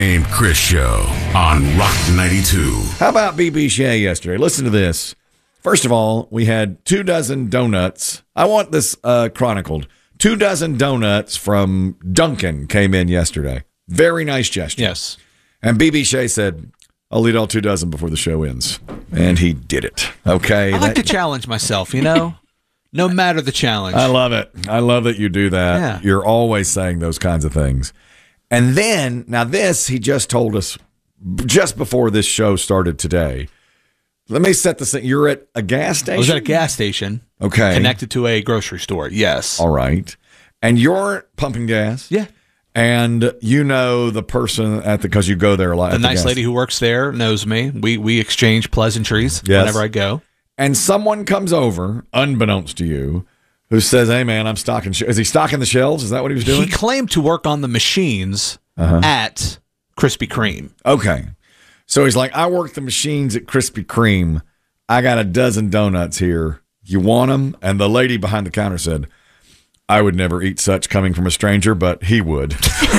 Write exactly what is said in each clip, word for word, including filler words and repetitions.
And Chris Show on Rock ninety-two. How about B B Shea yesterday? Listen to this. First of all, we had two dozen donuts. I want this uh, chronicled. Two dozen donuts from Dunkin' came in yesterday. Very nice gesture. Yes. And B B Shea said, I'll eat all two dozen before the show ends. And he did it. Okay. I like that- to challenge myself, you know? No matter the challenge. I love it. I love that you do that. Yeah. You're always saying those kinds of things. And then, now this, he just told us just before this show started today. Let me set this thing. You're at a gas station? I was at a gas station. Okay. Connected to a grocery store. Yes. All right. And you're pumping gas? Yeah. And you know the person at the, because you go there a lot. The at the nice gas- lady who works there knows me. We we exchange pleasantries Yes. whenever I go. And someone comes over, unbeknownst to you, who says, hey, man, I'm stocking. Sh-. Is he stocking the shelves? Is that what he was doing? He claimed to work on the machines Uh-huh. at Krispy Kreme. Okay. So he's like, I work the machines at Krispy Kreme. I got a dozen donuts here. You want them? And the lady behind the counter said, I would never eat such coming from a stranger, but he would.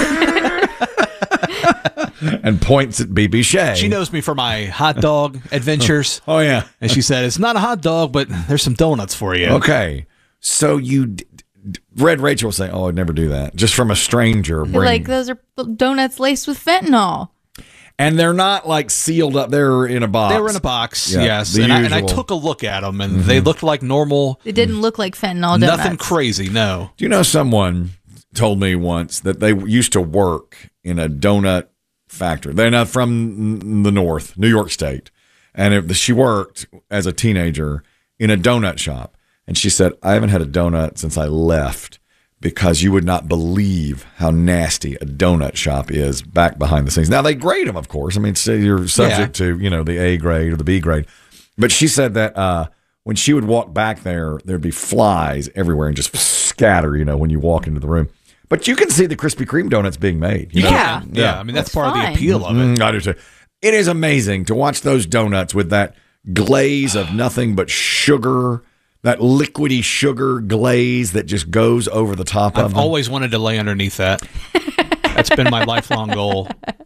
And points at B B Shea. She knows me for my hot dog adventures. Oh, yeah. And she said, it's not a hot dog, but there's some donuts for you. Okay. So you, d- d- Red Rachel will say, oh, I'd never do that. Just from a stranger. Bring, Like, those are donuts laced with fentanyl. and they're not like sealed up. They're in a box. They were in a box, Yeah, yes. the And I, and I usual. took a look at them, and they looked like normal, It didn't look like fentanyl donuts. nothing crazy, no. Do you know someone told me once that they used to work in a donut factory? They're not from the north, New York State. And if she worked as a teenager in a donut shop. And she said, I haven't had a donut since I left because you would not believe how nasty a donut shop is back behind the scenes. Now, they grade them, of course. I mean, so you're subject to, you know, the A grade or the B grade. But she said that uh, when she would walk back there, there'd be flies everywhere and just scatter, you know, when you walk into the room. But you can see the Krispy Kreme donuts being made. You You know? Yeah. can. Yeah. I mean, that's, That's part of fine. the appeal of it. Mm, I do too. It is amazing to watch those donuts with that glaze of nothing but sugar, that liquidy sugar glaze that just goes over the top of I've them. always wanted to lay underneath that. That's been my lifelong goal.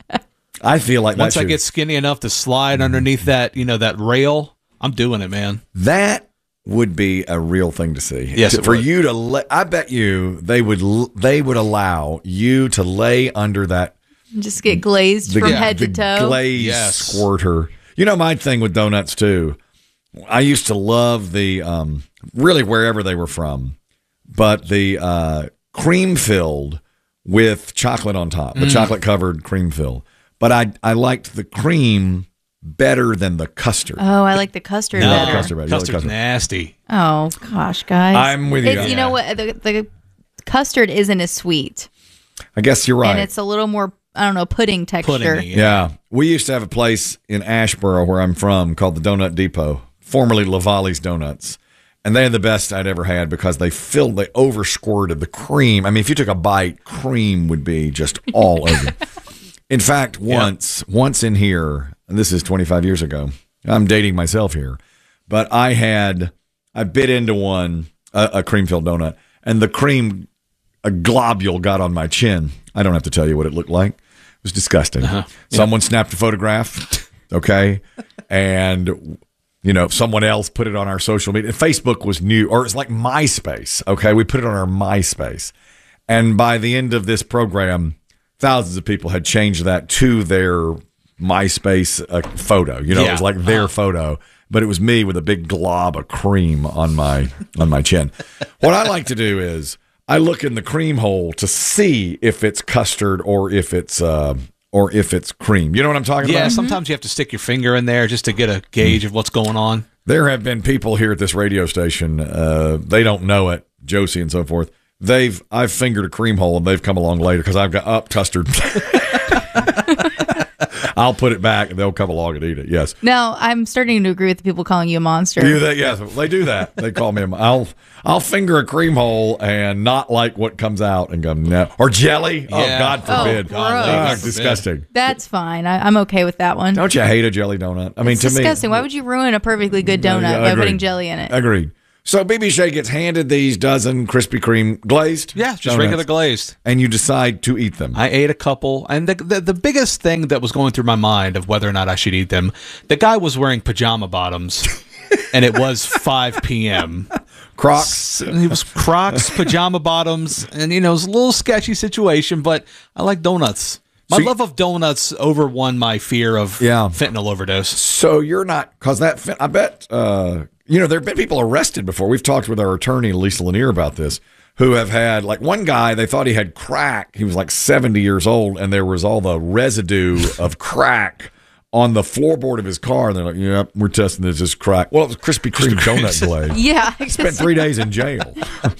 I feel like Once that I should- get skinny enough to slide underneath that, you know, that rail, I'm doing it, man. that would be a real thing to see. Yes, To- it for would. you to lay, I bet you they would l- they would allow you to lay under that Just get glazed the, from yeah, head the to toe. glaze Yes. squirter. You know my thing with donuts too. I used to love the um, really wherever they were from, but the uh, cream filled with chocolate on top, the Mm. chocolate covered cream filled. But I I liked the cream better than the custard. Oh, I like the custard No, better. custard better. You like Custard's custard. nasty. Oh gosh, guys. I'm with you. It's, you know what? The, the custard isn't as sweet, I guess you're right. and it's a little more, I don't know, pudding texture. Pudding-y. Yeah. We used to have a place in Ashboro where I'm from called the Donut Depot, formerly Lavalley's Donuts. And they had the best I'd ever had because they filled, they over squirted the cream. I mean, if you took a bite, cream would be just all over. In fact, once, once in here, and this is twenty-five years ago, I'm dating myself here, but I had, I bit into one, a, a cream filled donut, and the cream, a globule got on my chin. I don't have to tell you what it looked like. It was disgusting. Someone snapped a photograph, okay, and you know someone else put it on our social media. Facebook was new, or it's like MySpace. Okay, we put it on our MySpace, and by the end of this program, thousands of people had changed that to their MySpace uh, photo. You know, it was Yeah. like their photo, but it was me with a big glob of cream on my on my chin. What I like to do is I look in the cream hole to see if it's custard or if it's uh, or if it's cream. You know what I'm talking Yeah, about? sometimes you have to stick your finger in there just to get a gauge of what's going on. There have been people here at this radio station. Uh, they don't know it, Josie and so forth. They've I've fingered a cream hole and they've come along later because I've got up custard. I'll put it back and they'll come along and eat it. Yes. Now, I'm starting to agree with the people calling you a monster. Do that? Yes, they do that. They call me. A, I'll I'll finger a cream hole and not like what comes out and go no or jelly. Oh Yeah. God forbid! Oh, gross. Ah, God forbid. disgusting. That's fine. I, I'm okay with that one. Don't you hate a jelly donut? I mean, It's to disgusting. me, Why would you ruin a perfectly good donut Yeah, by agreed. putting jelly in it? Agreed. So B B Shea gets handed these dozen Krispy Kreme glazed. Yeah, just donuts, regular glazed. and you decide to eat them. I ate a couple, and the, the the biggest thing that was going through my mind of whether or not I should eat them, the guy was wearing pajama bottoms, and it was five p.m. Crocs. And he was Crocs, pajama bottoms, and you know it was a little sketchy situation, but I like donuts. My So you- love of donuts overwon my fear of Yeah. fentanyl overdose. So you're not, because that, fin- I bet, uh, you know, there have been people arrested before. We've talked with our attorney, Lisa Lanier, about this, who have had, like one guy, they thought he had crack. He was like seventy years old, and there was all the residue of crack on the floorboard of his car. And they're like, yep, we're testing this as crack. Well, it was Krispy Kreme donut glaze. Yeah. Spent three days in jail.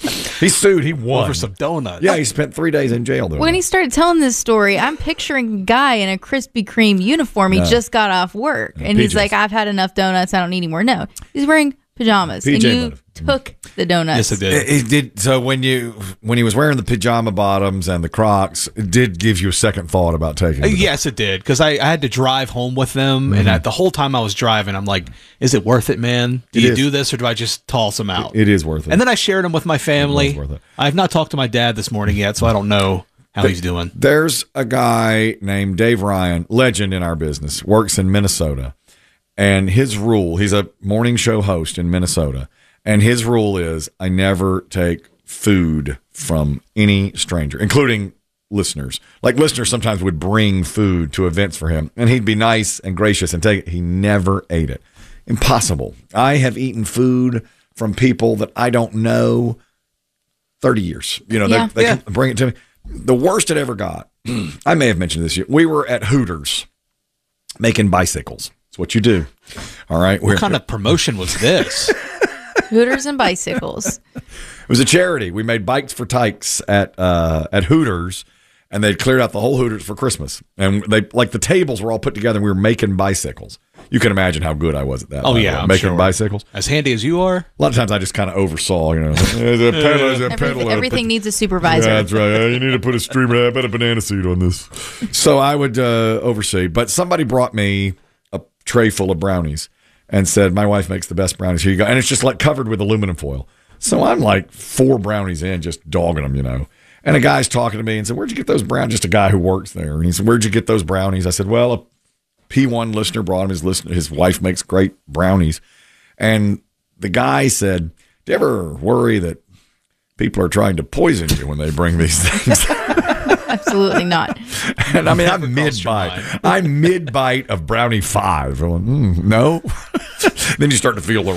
He sued. He won. Over some donuts. Yeah, he spent three days in jail doing When it. he started telling this story, I'm picturing a guy in a Krispy Kreme uniform. He No. just got off work. And he's P Js. like, I've had enough donuts. I don't need any more. No. He's wearing pajamas. P J and you motive. took the donuts. Yes, it did. It, it did. So when you when he was wearing the pajama bottoms and the Crocs, it did give you a second thought about taking. Uh, them. Yes, it did, because I, I had to drive home with them, Mm-hmm. and I, the whole time I was driving, I'm like, is it worth it, man? Do It you is. do this, or do I just toss them out? It is worth it. And then I shared them with my family. worth it. I've not talked to my dad this morning yet, so I don't know how he's doing. There's a guy named Dave Ryan, legend in our business, works in Minnesota. And his rule, he's a morning show host in Minnesota. And his rule is I never take food from any stranger, including listeners. Like listeners sometimes would bring food to events for him, and he'd be nice and gracious and take it. He never ate it. Impossible. I have eaten food from people that I don't know thirty years. You know, Yeah. they, they Yeah. can bring it to me. The worst it ever got, I may have mentioned this. We were at Hooters making bicycles. It's what you do. All right. What kind of promotion was this? Hooters and bicycles. It was a charity. We made bikes for tykes at uh, at Hooters, and they cleared out the whole Hooters for Christmas. And they like the tables were all put together, and we were making bicycles. You can imagine how good I was at that. Oh, by the yeah, way, I'm making sure. bicycles. As handy as you are? A lot of times I just kind of oversaw, you know. There's a pedal, there's a Everything, pedal, everything needs a supervisor. Yeah, that's right. Uh, You need to put a streamer. I bet a banana seed on this. So I would uh, oversee. But somebody brought me a tray full of brownies and said, "My wife makes the best brownies. Here you go." And it's just like covered with aluminum foil. So I'm like four brownies in, just dogging them, you know. And a guy's talking to me and said, "Where'd you get those brownies?" Just a guy who works there. And he said, "Where'd you get those brownies?" I said, "Well, a P one listener brought him. His listener, his wife makes great brownies." And the guy said, "Do you ever worry that people are trying to poison you when they bring these things?" Absolutely not. And I mean, I'm Never mid crossed your bite. mind. I'm mid bite of brownie five. I'm like, mm, no. Then you start to feel the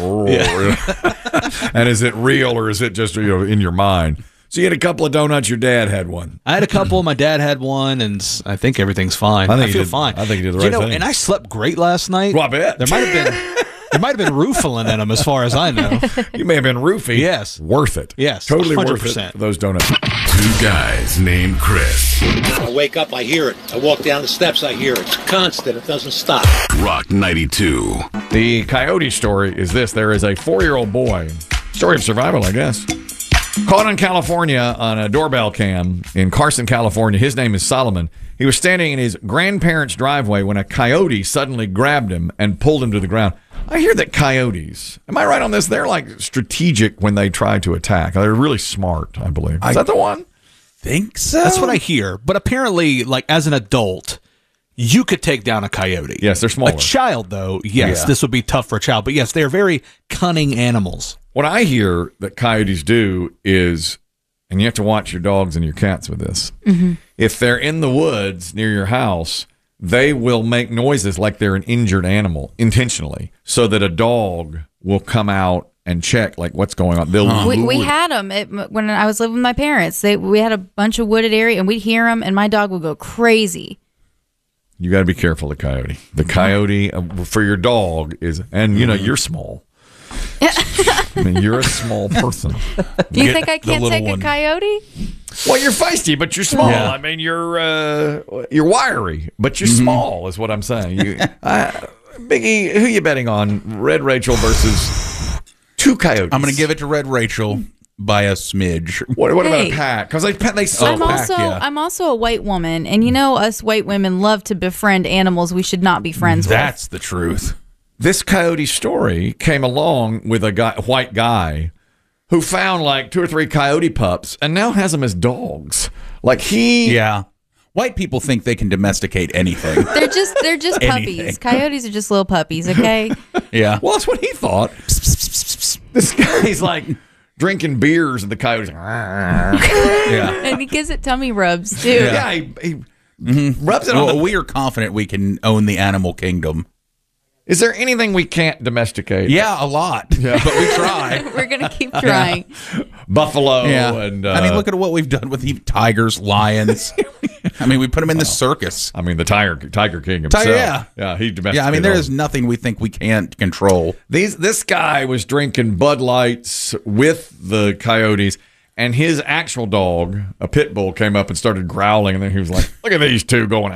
roar. And is it real or is it just, you know, in your mind? So you had a couple of donuts. Your dad had one. I had a couple. My dad had one, and s- I think everything's fine. I I, think you feel did- fine. I think you did the You right know, thing. and I slept great last night. Well, I bet. There might have been there might have been roofing in them, as far as I know. You may have been roofie. Yes. Worth it. Yes, Totally one hundred worth it percent. for those donuts. Two guys named Chris. I wake up, I hear it. I walk down the steps, I hear it. It's constant. It doesn't stop. Rock ninety-two. The coyote story is this. There is a four-year-old boy, story of survival, I guess, caught in California on a doorbell cam in Carson, California. His name is Solomon. He was standing in his grandparents' driveway when a coyote suddenly grabbed him and pulled him to the ground. I hear that coyotes, am I right on this? They're like strategic when they try to attack. They're really smart, I believe. Is that the one? Think so? That's what I hear. But apparently, like as an adult, you could take down a coyote. Yes, they're smaller. A child, though, yes, Yeah. this would be tough for a child. But yes, they are very cunning animals. What I hear that coyotes do is, and you have to watch your dogs and your cats with this. Mm-hmm. If they're in the woods near your house, they will make noises like they're an injured animal intentionally, so that a dog will come out and check like what's going on. They'll We, we lure- had them when I was living with my parents. They we had a bunch of wooded area, and we'd hear them, and my dog would go crazy. You got to be careful of the coyote. The coyote uh, for your dog is, and you know you're small. I mean, you're a small person. Do you Get think I the can't little take one. a coyote? Well, you're feisty, but you're small. Yeah. I mean, you're uh, you're wiry, but you're small. Is what I'm saying. You, uh, Biggie, who you betting on? Red Rachel versus two coyotes. I'm going to give it to Red Rachel by a smidge. What, what about Hey. a pack? Because they they so I'm pack, also yeah. I'm also a white woman, and you know us white women love to befriend animals we should not be friends That's the truth. This coyote story came along with a guy, white guy who found like two or three coyote pups and now has them as dogs. Like he, Yeah. White people think they can domesticate anything. They're just they're just Anything. puppies. Coyotes are just little puppies, okay? Yeah. well, that's what he thought. This guy's like drinking beers and the coyotes. Yeah. And he gives it tummy rubs too. Yeah, he, he rubs it on Well, the. we are confident we can own the animal kingdom. Is there anything we can't domesticate? Yeah, a lot. But we try. We're gonna keep trying. Buffalo Yeah. and uh, I mean, look at what we've done with the tigers, lions. I mean, we put them in the circus. I mean, the Tiger Tiger King himself. Tiger, yeah. yeah, he domesticated. Yeah, I mean, there all- is nothing we think we can't control. These this guy was drinking Bud Lights with the coyotes, and his actual dog, a pit bull, came up and started growling, and then he was like, "Look at these two going!"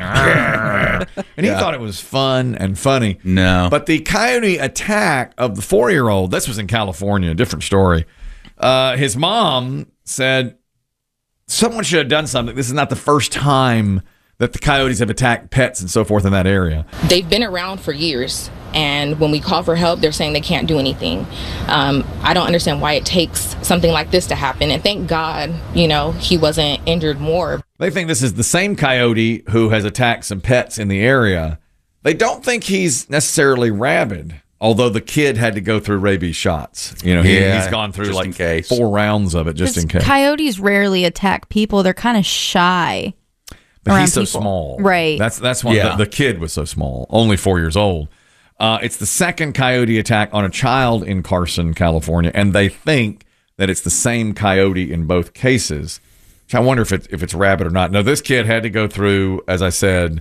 and he Yeah. thought it was fun and funny. No. But the coyote attack of the four-year-old, this was in California, a different story. Uh, his mom said someone should have done something. This is not the first time that the coyotes have attacked pets and so forth in that area. They've been around for years, and when we call for help, they're saying they can't do anything. Um, I don't understand why it takes something like this to happen, and thank God, you know, he wasn't injured more. They think this is the same coyote who has attacked some pets in the area. They don't think he's necessarily rabid, although the kid had to go through rabies shots. You know, he, Yeah, he's gone through just in like case. four rounds of it just in case. Coyotes rarely attack people. They're kind of shy. But around he's so people. small. Right. That's that's one. Yeah. The, the kid was so small, only four years old. Uh, it's the second coyote attack on a child in Carson, California, and they think that it's the same coyote in both cases. Which I wonder if it's if it's rabbit or not. No, this kid had to go through, as I said,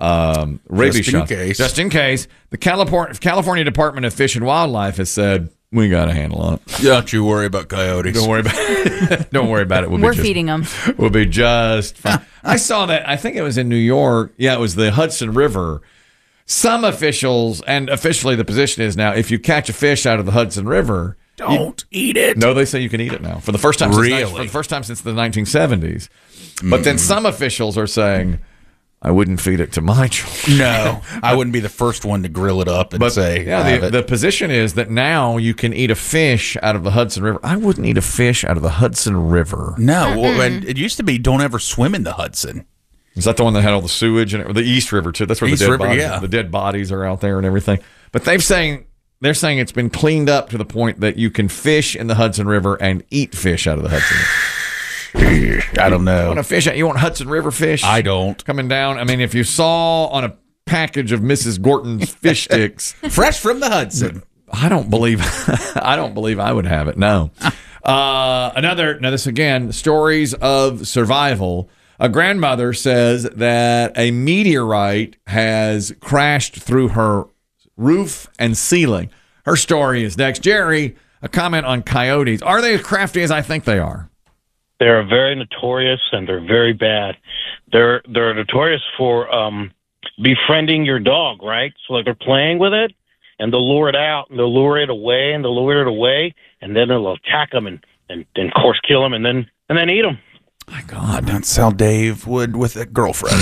um, rabies Just in shots. case. Just in case. The California California Department of Fish and Wildlife has said we got a handle on it. Don't you worry about coyotes. Don't worry about it. Don't worry about it. We'll We're be just, feeding them. We'll be just fine. I saw that. I think it was in New York. Yeah, it was the Hudson River. Some officials, and officially the position is now, if you catch a fish out of the Hudson River, Don't eat it. no, they say you can eat it now for the first time. Really? Since, for the first time since the nineteen seventies. But then some officials are saying, I wouldn't feed it to my children. No, I wouldn't be the first one to grill it up and But say, yeah, have the, it. the position is that now you can eat a fish out of the Hudson River. I wouldn't eat a fish out of the Hudson River. No, well, and it used to be don't ever swim in the Hudson. Is that the one that had all the sewage and the East River too? That's where East the dead River, bodies, yeah. the dead bodies are out there and everything. But they've saying they're saying it's been cleaned up to the point that you can fish in the Hudson River and eat fish out of the Hudson River. I don't You know. want to fish? You want Hudson River fish? I don't. Coming down. I mean, if you saw on a package of Missus Gorton's fish sticks, Fresh from the Hudson. I don't believe I don't believe I would have it. No. Uh, another now this again stories of survival. A grandmother says that a meteorite has crashed through her roof and ceiling. Her story is next. Jerry, a comment on coyotes. Are they as crafty as I think they are? They're very notorious and they're very bad. They're they're notorious for um, befriending your dog, right? So like they're playing with it, and they'll lure it out, and they'll lure it away, and they'll lure it away, and then they'll attack them and and, and of course kill them, and then and then eat them. My God, That's how Dave would with a girlfriend.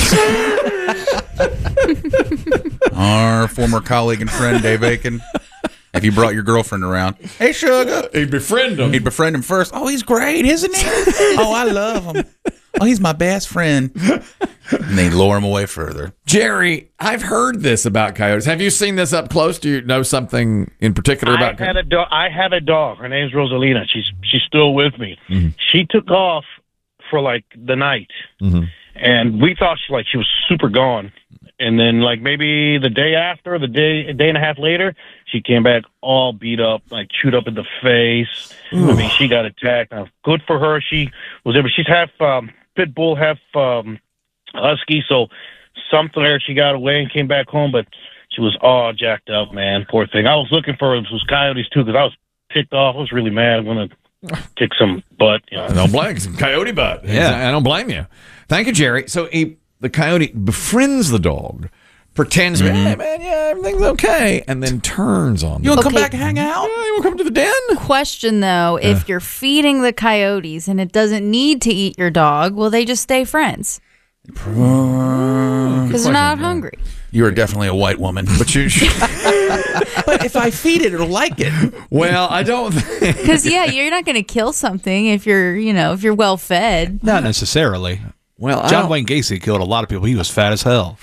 Our former colleague and friend, Dave Aiken. If you brought your girlfriend around, hey, sugar. he befriend them. He'd befriend him first. Oh, he's great, isn't he? Oh, I love him. Oh, he's my best friend. And they lure him away further. Jerry, I've heard this about coyotes. Have you seen this up close? Do you know something in particular I about had coyotes? a dog. I had a dog. Her name's Rosalina. She's she's still with me. Mm-hmm. She took off for like the night, Mm-hmm. and we thought she like she was super gone. And then like maybe the day after, the day a day and a half later, she came back all beat up, like chewed up in the face. I mean, she got attacked. Now, good for her. She was able. She's half um, pit bull, half um, husky. So somewhere she got away and came back home, but she was all jacked up, man. Poor thing. I was looking for those coyotes too because I was ticked off. I was really mad. I'm gonna kick some butt. You know. I don't blame some coyote butt. Yeah, I don't blame you. Thank you, Jerry. So he, the coyote befriends the dog, pretends, hey, man, yeah, everything's okay, and then turns on You them. want to come Okay. back and hang out? Yeah, you want to come to the den? Question though, if you're feeding the coyotes and it doesn't need to eat your dog, will they just stay friends? Because they're not hungry. You are definitely a white woman. But you, But if I feed it, it'll like it. Well, I don't think. Because yeah, you're not going to kill something if you're, you know, if you're well fed. Not necessarily. Well, I John don't- Wayne Gacy killed a lot of people. He was fat as hell.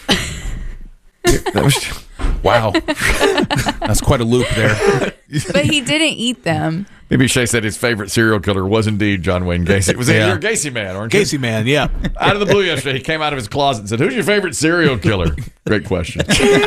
that was- Wow. That's quite a loop there. But he didn't eat them. Maybe Shay said his favorite serial killer was indeed John Wayne Gacy. Was it Yeah. You're a Gacy man, aren't you? Gacy man, yeah. Out of the blue yesterday, he came out of his closet and said, "Who's your favorite serial killer?" Great question.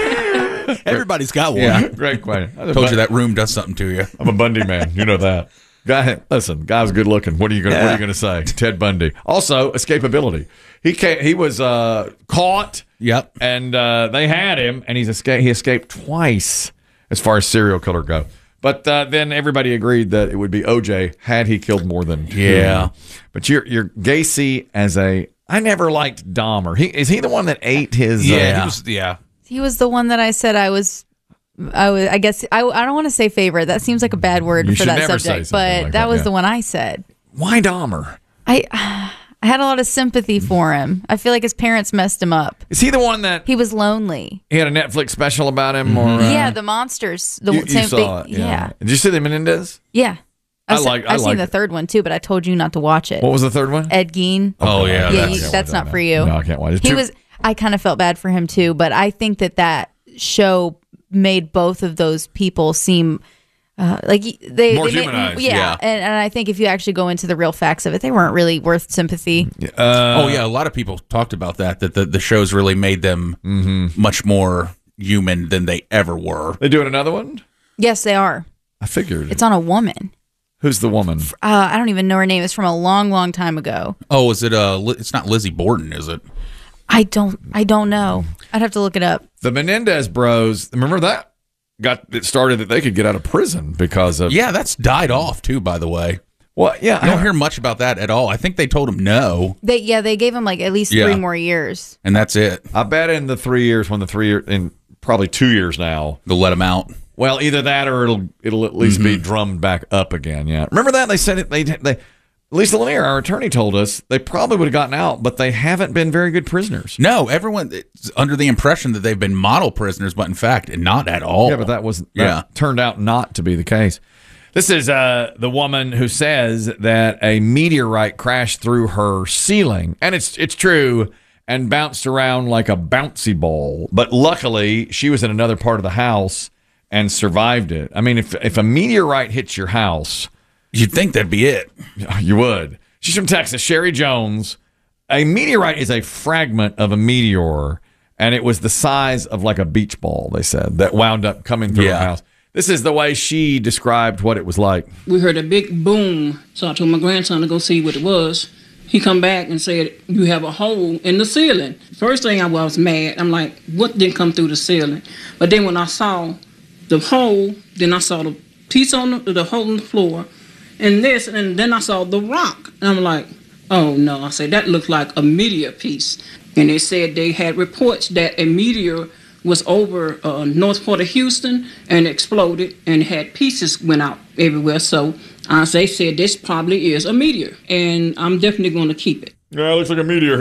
Everybody's got one. Yeah. Great question. I Told you that room does something to you. I'm a Bundy man. You know that. Guy, listen, guy's good looking. What are you going? to What are you going to say? Ted Bundy. Also, escapability. He came, he was uh, caught. Yep. And uh, they had him, and he's escaped. He escaped twice, as far as serial killer go. But uh, then everybody agreed that it would be O J had he killed more than two. Yeah. But you're you're Gacy as a. I never liked Dahmer. He is he the one that ate his? Yeah, uh, he was, yeah. He was the one that I said I was. I was. I guess I. I don't want to say favorite. That seems like a bad word You for should that never say subject. something But like that that, was yeah. the one I said. Why Dahmer? I. I had a lot of sympathy for him. I feel like his parents messed him up. Is he the one that He was lonely. he had a Netflix special about him? Or uh, Yeah, the monsters. The you, you same saw thing. it? Yeah. Did you see the Menendez? Yeah. I I've, se- like- I I've like seen the it. third one too, but I told you not to watch it. What was the third one? Ed Gein. Oh, yeah. yeah, I you, can't that's watch not that for now. you. No, I can't watch it. He Too- was. I kind of felt bad for him too, but I think that that show made both of those people seem uh, like y- they More they made- humanized, yeah, yeah. And, and I think if you actually go into the real facts of it, they weren't really worth sympathy. Uh, oh, yeah. A lot of people talked about that, that the, the shows really made them much more human than they ever were. They doing another one? Yes, they are. I figured. It's on a woman. Who's the woman? Uh, I don't even know her name. It's from a long, long time ago. Oh, is it? Uh, Li- it's not Lizzie Borden, is it? I don't. I don't know. I'd have to look it up. The Menendez bros. Remember that? Got it started that they could get out of prison because of. Yeah, that's died off too. By the way, Well, yeah. I don't hear much about that at all. I think they told him no, They yeah, they gave him like at least Yeah. three more years. and that's it. I bet in the three years, when the three years, in probably two years now. They'll let him out. Well, either that or it'll it'll at least Mm-hmm. be drummed back up again. Yeah. Remember that they said it. They they. Lisa Lanier, our attorney, told us they probably would have gotten out, but they haven't been very good prisoners. No, everyone is under the impression that they've been model prisoners, but in fact, not at all. Yeah, but that was that Yeah. turned out not to be the case. This is uh, the woman who says that a meteorite crashed through her ceiling, and it's it's true, and bounced around like a bouncy ball. But luckily, she was in another part of the house and survived it. I mean, if if a meteorite hits your house, You'd think that'd be it. you would. She's from Texas, Sherry Jones. A meteorite is a fragment of a meteor, and it was the size of like a beach ball, they said, that wound up coming through Yeah. her house. This is the way she described what it was like. We heard a big boom, so I told my grandson to go see what it was. He come back and said, "You have a hole in the ceiling." First thing I was mad. I'm like, what didn't come through the ceiling? But then when I saw the hole, then I saw the piece on the, the hole in the floor, and this, and then I saw the rock. And I'm like, oh no. I said, that looked like a meteor piece. And they said they had reports that a meteor was over uh, north part of Houston and exploded and had pieces went out everywhere. So uh, they said this probably is a meteor, and I'm definitely going to keep it. Yeah, it looks like a meteor.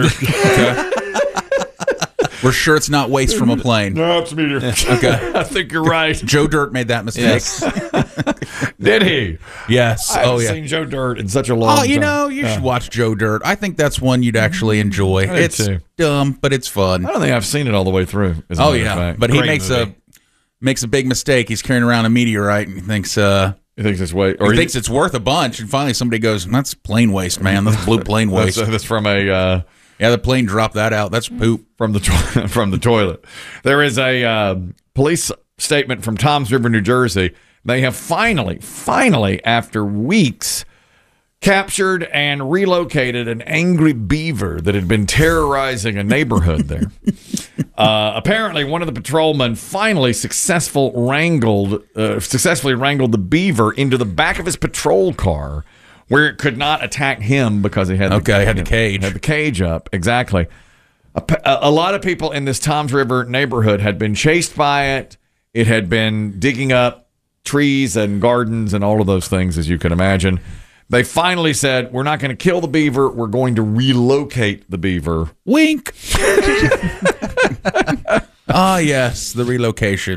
We're sure it's not waste from a plane. No, it's a meteor. Okay. I think you're right. Joe Dirt made that mistake. Did he? Yes. I haven't Oh, yeah. seen Joe Dirt in such a long Oh, time. you know, you should watch Joe Dirt. I think that's one you'd actually enjoy. I do It's too. dumb, but it's fun. I don't think I've seen it all the way through. as a Oh matter of yeah, fact. but he Great makes movie. a makes a big mistake. He's carrying around a meteorite and he thinks uh He thinks it's way, he thinks it's worth a bunch. And finally, somebody goes, "That's plane waste, man. That's blue plane that's, waste." that's from a. Uh, Yeah, the plane dropped that out. That's poop. from the to- from the toilet. There is a uh, police statement from Toms River, New Jersey. They have finally, finally, after weeks, captured and relocated an angry beaver that had been terrorizing a neighborhood there. uh, apparently, one of the patrolmen finally successful wrangled, uh, successfully wrangled the beaver into the back of his patrol car, where it could not attack him because he had the, Okay, had the cage. had the cage up. Exactly. A, a lot of people in this Toms River neighborhood had been chased by it. It had been digging up trees and gardens and all of those things, as you can imagine. They finally said, we're not going to kill the beaver. We're going to relocate the beaver. Wink. Ah, yes, the relocation.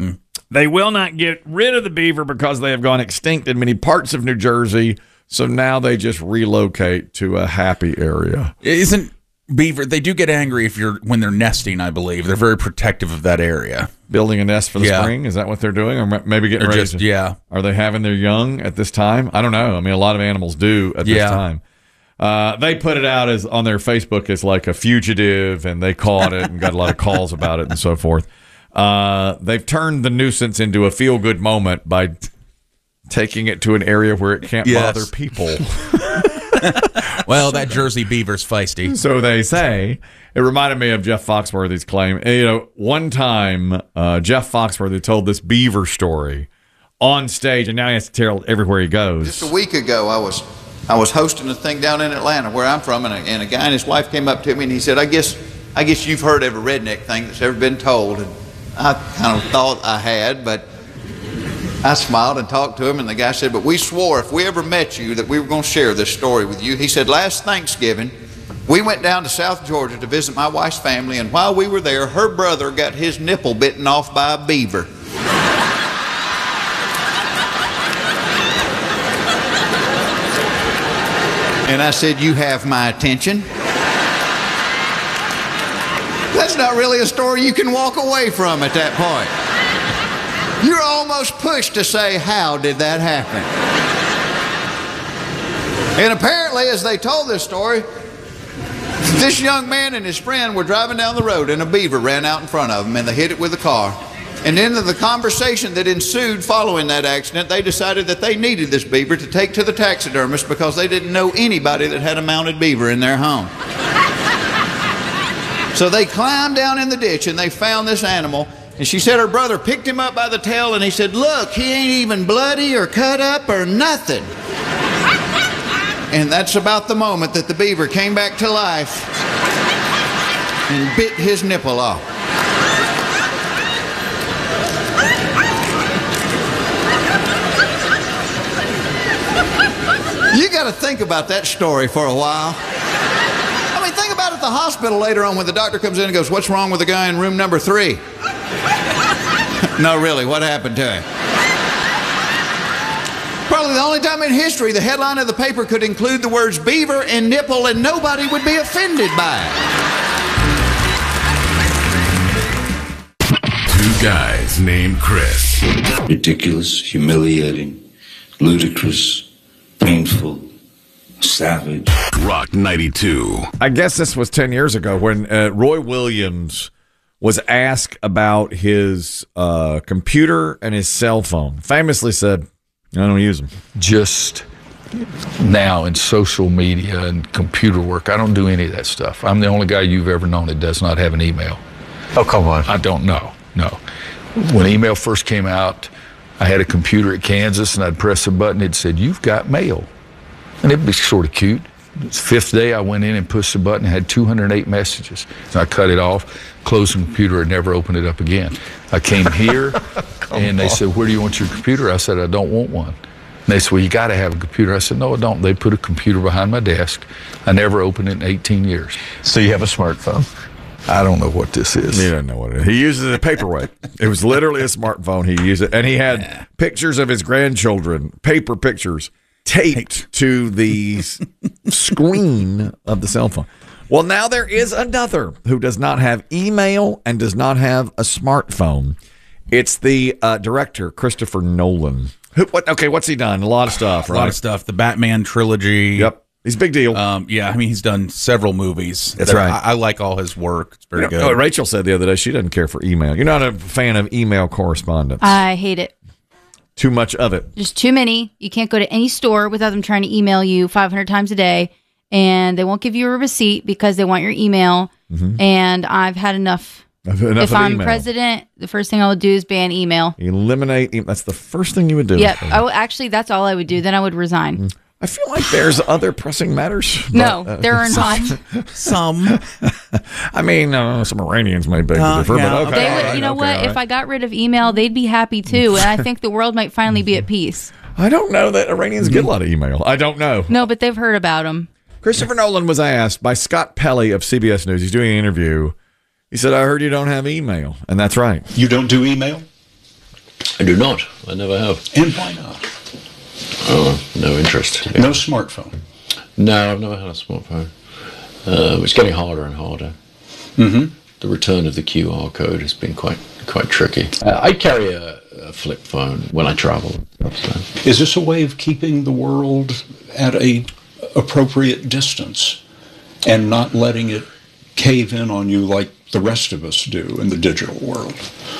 They will not get rid of the beaver because they have gone extinct in many parts of New Jersey. So now they just relocate to a happy area. Isn't beaver? They do get angry if you're when they're nesting. I believe they're very protective of that area. Building a nest for the Yeah. spring. Is that what they're doing, or maybe getting They're ready? just to, yeah. Are they having their young at this time? I don't know. I mean, a lot of animals do at this Yeah. time. Uh, they put it out as on their Facebook as like a fugitive, and they caught it and got a lot of calls about it and so forth. Uh, they've turned the nuisance into a feel-good moment by t- taking it to an area where it can't Yes. bother people. Well, that Jersey beaver's feisty. So they say. It reminded me of Jeff Foxworthy's claim. You know, one time uh, Jeff Foxworthy told this beaver story on stage, and now he has to tell it everywhere he goes. Just a week ago, I was I was hosting a thing down in Atlanta, where I'm from, and a, and a guy and his wife came up to me, and he said, "I guess I guess you've heard every redneck thing that's ever been told." And I kind of thought I had, but I smiled and talked to him, and the guy said, "But we swore if we ever met you that we were going to share this story with you." He said, "Last Thanksgiving, we went down to South Georgia to visit my wife's family, and while we were there, her brother got his nipple bitten off by a beaver." And I said, "You have my attention." That's not really a story you can walk away from at that point. You're almost pushed to say, how did that happen? And apparently, as they told this story, this young man and his friend were driving down the road, and a beaver ran out in front of them, and they hit it with a car. And in the conversation that ensued following that accident, they decided that they needed this beaver to take to the taxidermist because they didn't know anybody that had a mounted beaver in their home. So they climbed down in the ditch and they found this animal. And she said her brother picked him up by the tail and he said, "Look, he ain't even bloody or cut up or nothing." And that's about the moment that the beaver came back to life and bit his nipple off. You got to think about that story for a while. I mean, think about it at the hospital later on when the doctor comes in and goes, "What's wrong with the guy in room number three?" No, really, what happened to him? Probably the only time in history the headline of the paper could include the words beaver and nipple and nobody would be offended by it. Two guys named Chris. Ridiculous, humiliating, ludicrous, painful, savage. Rock ninety-two. I guess this was ten years ago when uh, Roy Williams was asked about his uh, computer and his cell phone. Famously said, "I don't use them." Just now in social media and computer work, I don't do any of that stuff. I'm the only guy you've ever known that does not have an email. Oh, come on. I don't know, no. When email first came out, I had a computer at Kansas, and I'd press a button, it said, "You've got mail." And it'd be sort of cute. The fifth day, I went in and pushed the button, and had two hundred eight messages. So I cut it off, closed the computer, and never opened it up again. I came here, and they on. said, "Where do you want your computer?" I said, "I don't want one." And they said, "Well, you got to have a computer." I said, "No, I don't." They put a computer behind my desk. I never opened it in eighteen years. So you have a smartphone? I don't know what this is. He doesn't know what it is. He uses it a paperweight. It was literally a smartphone. He used it, and he had pictures of his grandchildren, paper pictures, taped to the s- screen of the cell phone. Well, now there is another who does not have email and does not have a smartphone. It's the uh, director, Christopher Nolan. Who, what, okay, what's he done? A lot of stuff, A right? lot of stuff. The Batman trilogy. Yep. He's a big deal. Um, yeah, I mean, he's done several movies. That's that right. I, I like all his work. It's very You know, good. oh, Rachel said the other day she doesn't care for email. You're not a fan of email correspondence. I hate it. Too much of it. There's too many. You can't go to any store without them trying to email you five hundred times a day, and they won't give you a receipt because they want your email. Mhm. And I've had enough. Enough if of I'm email. president, the first thing I would do is ban email. Eliminate. e- That's the first thing you would do. Yep. I will, actually, that's all I would do. Then I would resign. I feel like there's other pressing matters. No, but, uh, there are not. Some. I mean, uh, some Iranians may beg to Uh, differ, yeah. but okay. They all would, right, you know okay, what? all right. If I got rid of email, they'd be happy too, and I think the world might finally be at peace. I don't know that Iranians get a lot of email. I don't know. No, but they've heard about them. Christopher Nolan was asked by Scott Pelley of C B S News. He's doing an interview. He said, "I heard you don't have email," and that's right. You don't do email? I do not. I never have. And why not? Oh, no interest. Yeah. No smartphone? No, I've never had a smartphone. Uh, it's getting harder and harder. Mm-hmm. The return of the Q R code has been quite quite tricky. Uh, I carry a, a flip phone when I travel. So. Is this a way of keeping the world at a appropriate distance and not letting it cave in on you like the rest of us do in the digital world?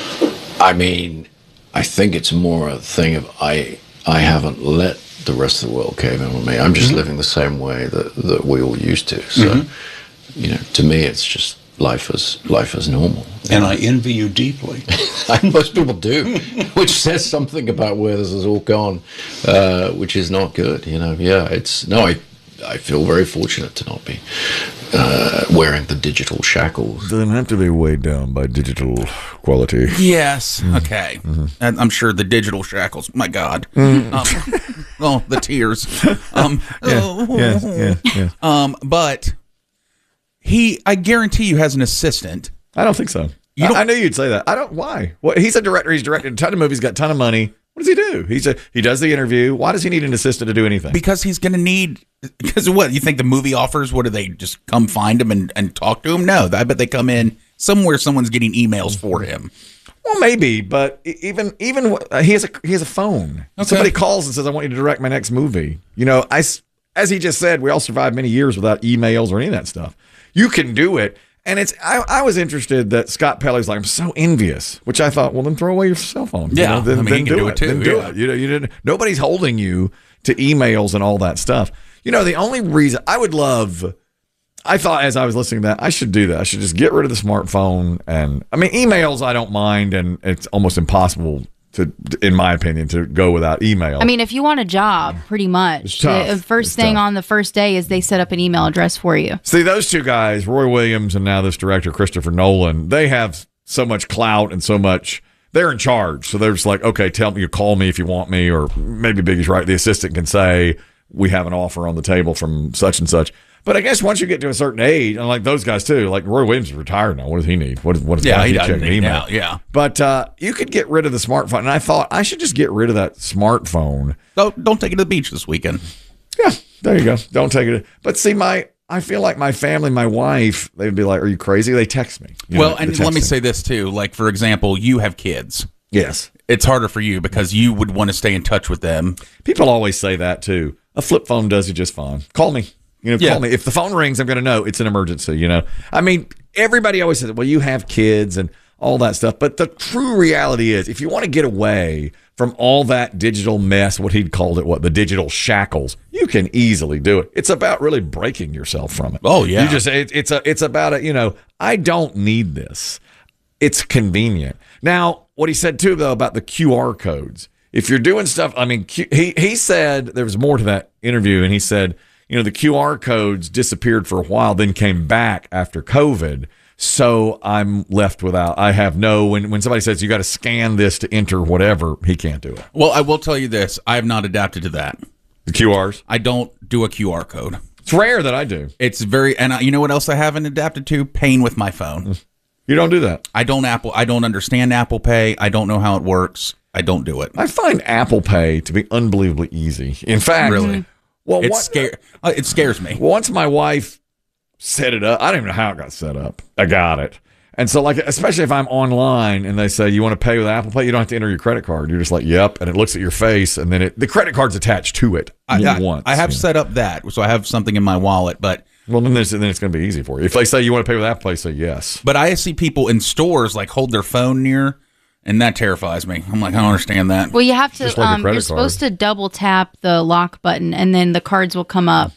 I mean, I think it's more a thing of I I haven't let the rest of the world cave in on me. I'm just mm-hmm. living the same way that, that we all used to. So, mm-hmm. you know, to me, it's just life as life as normal. And I envy you deeply. Most people do, which says something about where this has all gone, uh, which is not good. You know, yeah, it's no, I I feel very fortunate to not be uh, wearing the digital shackles. Doesn't have to be weighed down by digital quality. Yes. Okay. Mm-hmm. And I'm sure the digital shackles. My God. Mm. Um, oh, the tears. Um, yeah, oh. yeah, yeah, yeah. Um, but he, I guarantee you, has an assistant. I don't think so. You I, I knew you'd say that. I don't. Why? Well, he's a director. He's directed a ton of movies. Got a ton of money. What does he do? He's a he does the interview. Why does he need an assistant to do anything? Because he's going to need. Because what you think the movie offers? What do they just come find him and, and talk to him? No, I bet they come in somewhere. Someone's getting emails for him. Well, maybe, but even even uh, he has a he has a phone. Okay. Somebody calls and says, "I want you to direct my next movie." You know, I as he just said, we all survived many years without emails or any of that stuff. You can do it. And it's I, I was interested that Scott Pelley's like, I'm so envious, which I thought, well, then throw away your cell phone. Yeah, you know, then, I mean, then you can do, do it. it too. Then do yeah. it. You know, you didn't. Nobody's holding you to emails and all that stuff. You know, the only reason I would love, I thought as I was listening to that, I should do that. I should just get rid of the smartphone. And I mean, emails I don't mind, and it's almost impossible to, in my opinion, to go without email. I mean, if you want a job, pretty much, It's tough. the first It's thing tough. on the first day is they set up an email address for you. See, those two guys, Roy Williams and now this director, Christopher Nolan, they have so much clout and so much, they're in charge. So they're just like, okay, tell me, you call me if you want me, or maybe Biggie's right. The assistant can say, we have an offer on the table from such and such. But I guess once you get to a certain age, and like those guys too, like Roy Williams is retired now. What does he need? What, is, what does Yeah, he he need doesn't checking need email? now, yeah. But uh, you could get rid of the smartphone. And I thought I should just get rid of that smartphone. Don't, don't take it to the beach this weekend. Yeah, there you go. Don't take it. But see, my I feel like my family, my wife, they'd be like, are you crazy? They text me. You Well, know, and the let me texting. say this too. Like, for example, you have kids. Yes. It's harder for you because you would want to stay in touch with them. People always say that too. A flip phone does you just fine. Call me. You know, Yeah. call me. If the phone rings, I'm going to know it's an emergency, you know. I mean, everybody always says, well, you have kids and all that stuff. But the true reality is, if you want to get away from all that digital mess, what he'd called it, what, the digital shackles, you can easily do it. It's about really breaking yourself from it. Oh, yeah. You just, it, it's a, it's about it, you know, I don't need this. It's convenient. Now, what he said too, though, about the Q R codes, if you're doing stuff, I mean, Q, he, he said there was more to that interview, and he said, you know, the Q R codes disappeared for a while, then came back after COVID. So I'm left without, I have no, when, when somebody says you got to scan this to enter whatever, he can't do it. Well, I will tell you this. I have not adapted to that. The Q Rs? I don't do a Q R code. It's rare that I do. It's very, and I, you know what else I haven't adapted to? Paying with my phone. You don't do that? I don't Apple. I don't understand Apple Pay. I don't know how it works. I don't do it. I find Apple Pay to be unbelievably easy. In fact, Really? well, It what- scare- uh, it scares me. Once my wife set it up, I don't even know how it got set up. I got it. And so, like, especially if I'm online and they say, you want to pay with Apple Pay, you don't have to enter your credit card. You're just like, yep. And it looks at your face, and then it, the credit card's attached to it I, I, once. I have you know. set up that, so I have something in my wallet, but Well, then, there's, then it's going to be easy for you. If they say you want to pay with Apple Pay, say yes. but I see people in stores like hold their phone near, and that terrifies me. I'm like, I don't understand that. Well, you have to. Just like a um, credit you're card. supposed to double tap the lock button, and then the cards will come up.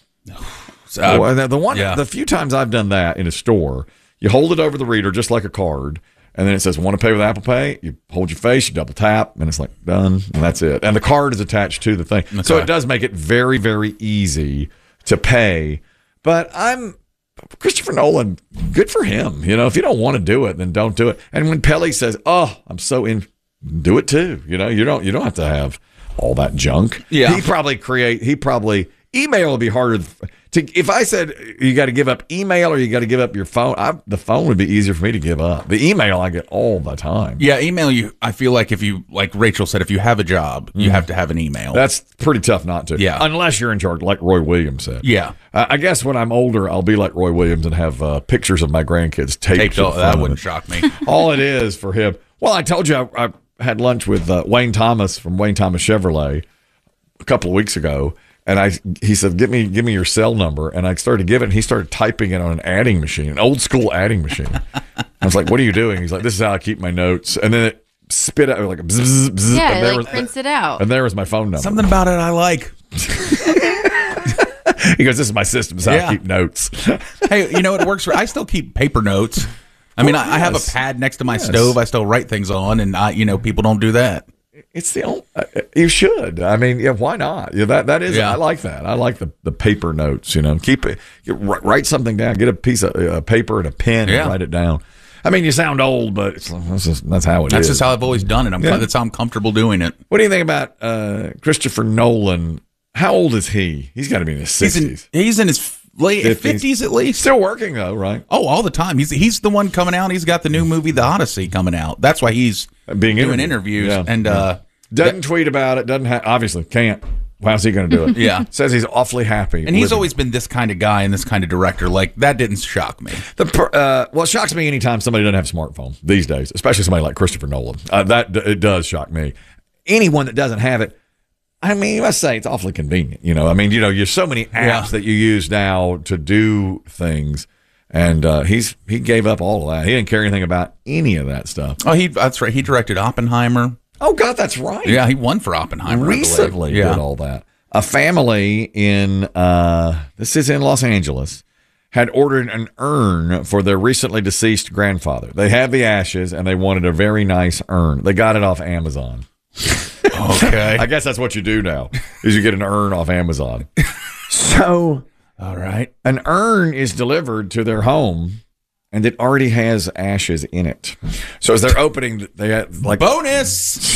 So, uh, Well, the, the one, yeah. the few times I've done that in a store, you hold it over the reader just like a card, and then it says, want to pay with Apple Pay? You hold your face, you double tap, and it's like, done, and that's it. And the card is attached to the thing. So Okay. it does make it very, very easy to pay. But I'm, Christopher Nolan, good for him. You know, if you don't want to do it, then don't do it. And when Pelly says, oh, I'm so in, do it too. You know, you don't, you don't have to have all that junk. Yeah. He probably create, he probably, email would be harder To, if I said you got to give up email or you got to give up your phone, I, the phone would be easier for me to give up. The email I get all the time. Yeah, email you. I feel like if you, like Rachel said, if you have a job, you Mhm. have to have an email. That's pretty tough not to. Yeah. Unless you're in charge, like Roy Williams said. Yeah. Uh, I guess when I'm older, I'll be like Roy Williams and have uh, pictures of my grandkids taped. Taped to the all- front that of wouldn't it. shock me. All it is for him. Well, I told you I, I had lunch with uh, Wayne Thomas from Wayne Thomas Chevrolet a couple of weeks ago. And I, he said, "Give me, give me your cell number." And I started giving it. And he started typing it on an adding machine, an old school adding machine. I was like, "What are you doing?" He's like, "This is how I keep my notes." And then it spit out like a bzz, bzz, bzz, Yeah, and it there like was, prints it out. And there was my phone number. Something about it I like. He goes, "This is my system. This is how Yeah. I keep notes." Hey, you know it works for. I still keep paper notes. I mean, Well, I, I have a yes. pad next to my Yes. stove. I still write things on, and I, you know, people don't do that. It's the only, uh, you should. I mean, yeah, why not? Yeah, that that is. Yeah. I like that. I like the, the paper notes. You know, keep it. You write, write something down. Get a piece of uh, paper and a pen Yeah. and write it down. I mean, you sound old, but it's, that's, just, that's how it That's is. just how I've always done it. I'm Yeah. that's how I'm comfortable doing it. What do you think about uh, Christopher Nolan? How old is he? He's got to be in his He's in, sixties. he's in his late fifties at least. Still working though, right? Oh, all the time. He's he's the one coming out. He's got the new movie, The Odyssey, coming out. That's why he's Being doing interviewed. interviews. Yeah. And uh, Doesn't tweet about it. Doesn't ha- obviously can't. How's he going to do it? Yeah. Says he's awfully happy. and he's living. always been this kind of guy and this kind of director. Like that didn't shock me. The per, uh, well, it shocks me anytime somebody doesn't have a smartphone these days, especially somebody like Christopher Nolan. Uh, that it does shock me. Anyone that doesn't have it, I mean, you must say it's awfully convenient. You know, I mean, you know, there's so many apps Yeah. that you use now to do things, and uh, he's he gave up all of that. He didn't care anything about any of that stuff. Oh, he that's right. He directed Oppenheimer. Oh God, that's right. Yeah, he won for Oppenheimer. I believe. Recently yeah. did all that. A family in uh, this is in Los Angeles had ordered an urn for their recently deceased grandfather. They had the ashes and they wanted a very nice urn. They got it off Amazon. Okay. I guess that's what you do now is you get an urn off Amazon. So All right. an urn is delivered to their home and it already has ashes in it. So as they're opening, they had like Bonus.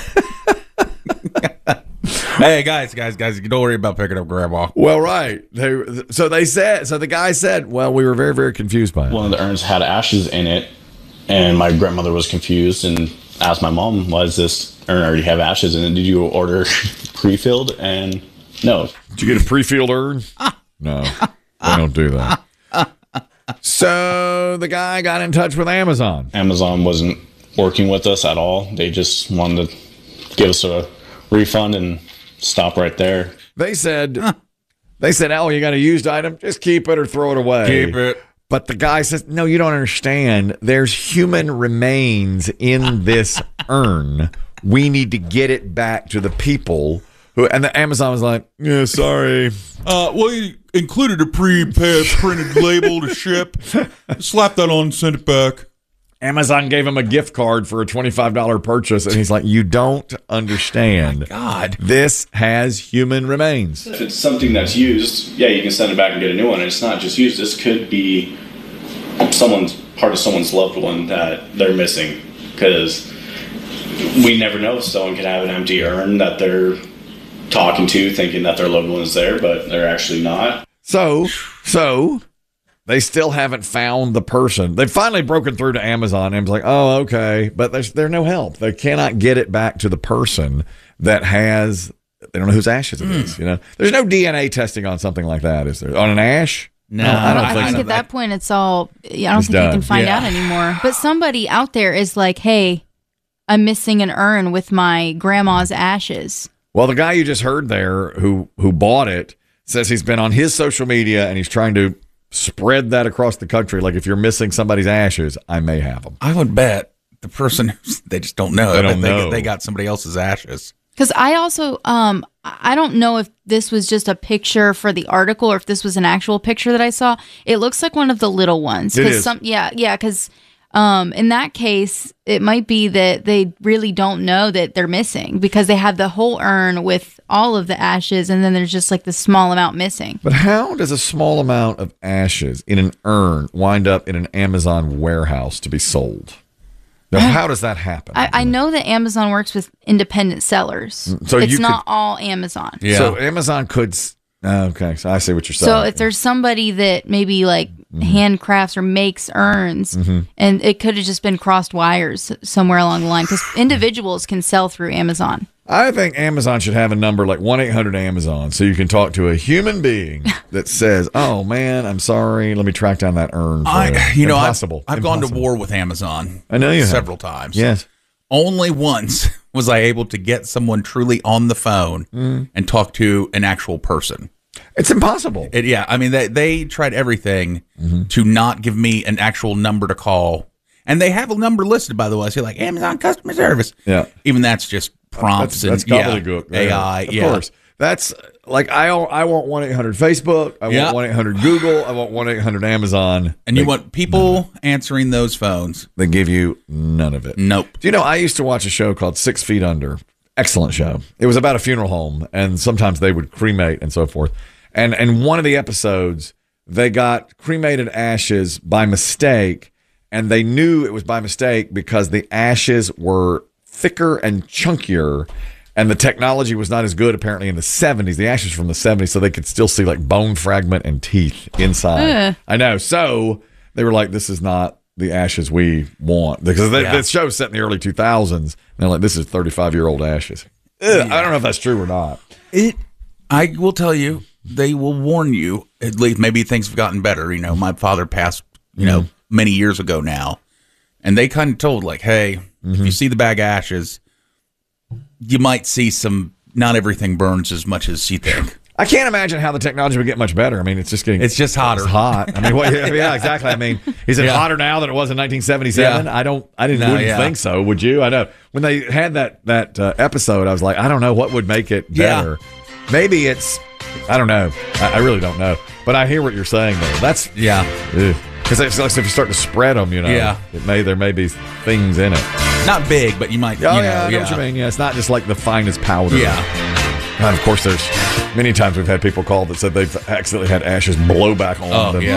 Hey guys, guys, guys! Don't worry about picking up Grandma. well, right. They so they said so the guy said, well, we were very very confused by it. One of the urns had ashes in it, and my grandmother was confused and asked my mom, "Why does this urn already have ashes in it? Did you order pre-filled?" And no. Did you get a pre-filled urn? No, they don't do that. So the guy got in touch with Amazon. Amazon wasn't working with us at all. They just wanted to give us a refund and stop right there. They said, they said, oh, you got a used item? Just keep it or throw it away. Keep it. But the guy says, no, you don't understand. There's human remains in this urn. We need to get it back to the people who. And the Amazon was like, yeah, sorry. Uh, well, you included a pre-printed label to ship. Slap that on, send it back. Amazon gave him a gift card for a twenty-five dollars purchase, and he's like, you don't understand. God. This has human remains. If it's something that's used, yeah, you can send it back and get a new one. And it's not just used. This could be someone's part of someone's loved one that they're missing, because we never know. Someone could have an empty urn that they're talking to, thinking that their loved one is there, but they're actually not. So, so they still haven't found the person. They've finally broken through to Amazon and was like, oh, okay. But there's there's no help. They cannot get it back to the person that has, they don't know whose ashes it is. You know, there's no D N A testing on something like that, is there? On an ash? No, I don't I think think so. at that point it's all. Yeah, I don't It's think you done. can find Yeah. out anymore. But somebody out there is like, "Hey, I'm missing an urn with my grandma's ashes." Well, the guy you just heard there who who bought it says he's been on his social media and he's trying to spread that across the country. Like, if you're missing somebody's ashes, I may have them. I would bet the person they just don't know. They I bet don't they, know. They got somebody else's ashes. Because I also, um, I don't know if this was just a picture for the article or if this was an actual picture that I saw. It looks like one of the little ones. It 'Cause is. Some, yeah, yeah. Because um, in that case, it might be that they really don't know that they're missing because they have the whole urn with all of the ashes, and then there's just like the small amount missing. But how does a small amount of ashes in an urn wind up in an Amazon warehouse to be sold? Now, how does that happen? I, I know that Amazon works with independent sellers, So it's you not could- all Amazon. So Amazon could s- Okay, so I see what you're saying. So if there's somebody that maybe like handcrafts or makes urns, Mhm. and it could have just been crossed wires somewhere along the line, because individuals can sell through Amazon. I think Amazon should have a number like one eight hundred Amazon so you can talk to a human being that says, oh, man, I'm sorry. Let me track down that urn. For I, you know, I've, Impossible. I've gone to Impossible. war with Amazon. I know you have. several times. Yes. Only once was I able to get someone truly on the phone Mm. and talk to an actual person. It's impossible. It, yeah, I mean, they they tried everything Mm-hmm. to not give me an actual number to call, and they have a number listed, by the way. I say like Amazon customer service. Yeah, even that's just prompts That's, that's and gobbledygook. yeah, A I. Of yeah, course. That's like I I want one eight hundred Facebook. I Yeah. want one eight hundred Google. I want one eight hundred Amazon. and you They- want people answering those phones. They give you none of it. Nope. Do you know, I used to watch a show called Six Feet Under. Excellent show. It was about a funeral home, and sometimes they would cremate and so forth. And and one of the episodes, they got cremated ashes by mistake, and they knew it was by mistake because the ashes were thicker and chunkier, and the technology was not as good apparently in the seventies. The ashes from the seventies, so they could still see like bone fragment and teeth inside. Ugh. I know. So they were like, this is not the ashes we want, because the, Yeah. the show was set in the early two thousands. And they're like, this is thirty-five year old ashes. Ugh, I don't know if that's true or not. It. I will tell you, they will warn you. At least maybe things have gotten better. You know, my father passed, you know, many years ago now, and they kind of told like, hey, if you see the bag of ashes, you might see some. Not everything burns as much as you think. I can't imagine how the technology would get much better. I mean, it's just getting It's just hotter. It's hot. I mean, what, yeah, yeah, exactly. I mean, is it Yeah. hotter now than it was in nineteen seventy-seven? Yeah. I don't. I didn't No, wouldn't yeah. think so. Would you? I know when they had that that uh, episode, I was like, I don't know what would make it Yeah. better. Maybe it's. I don't know. I, I really don't know. But I hear what you're saying though. That's Yeah. because it's like if you start to spread them, you know, Yeah. it may there may be things in it. Not big, but you might. Oh you know, yeah, I know yeah. what you mean. Yeah, it's not just like the finest powder. Yeah. And of course, there's many times we've had people call that said they've accidentally had ashes blow back on Oh them. yeah.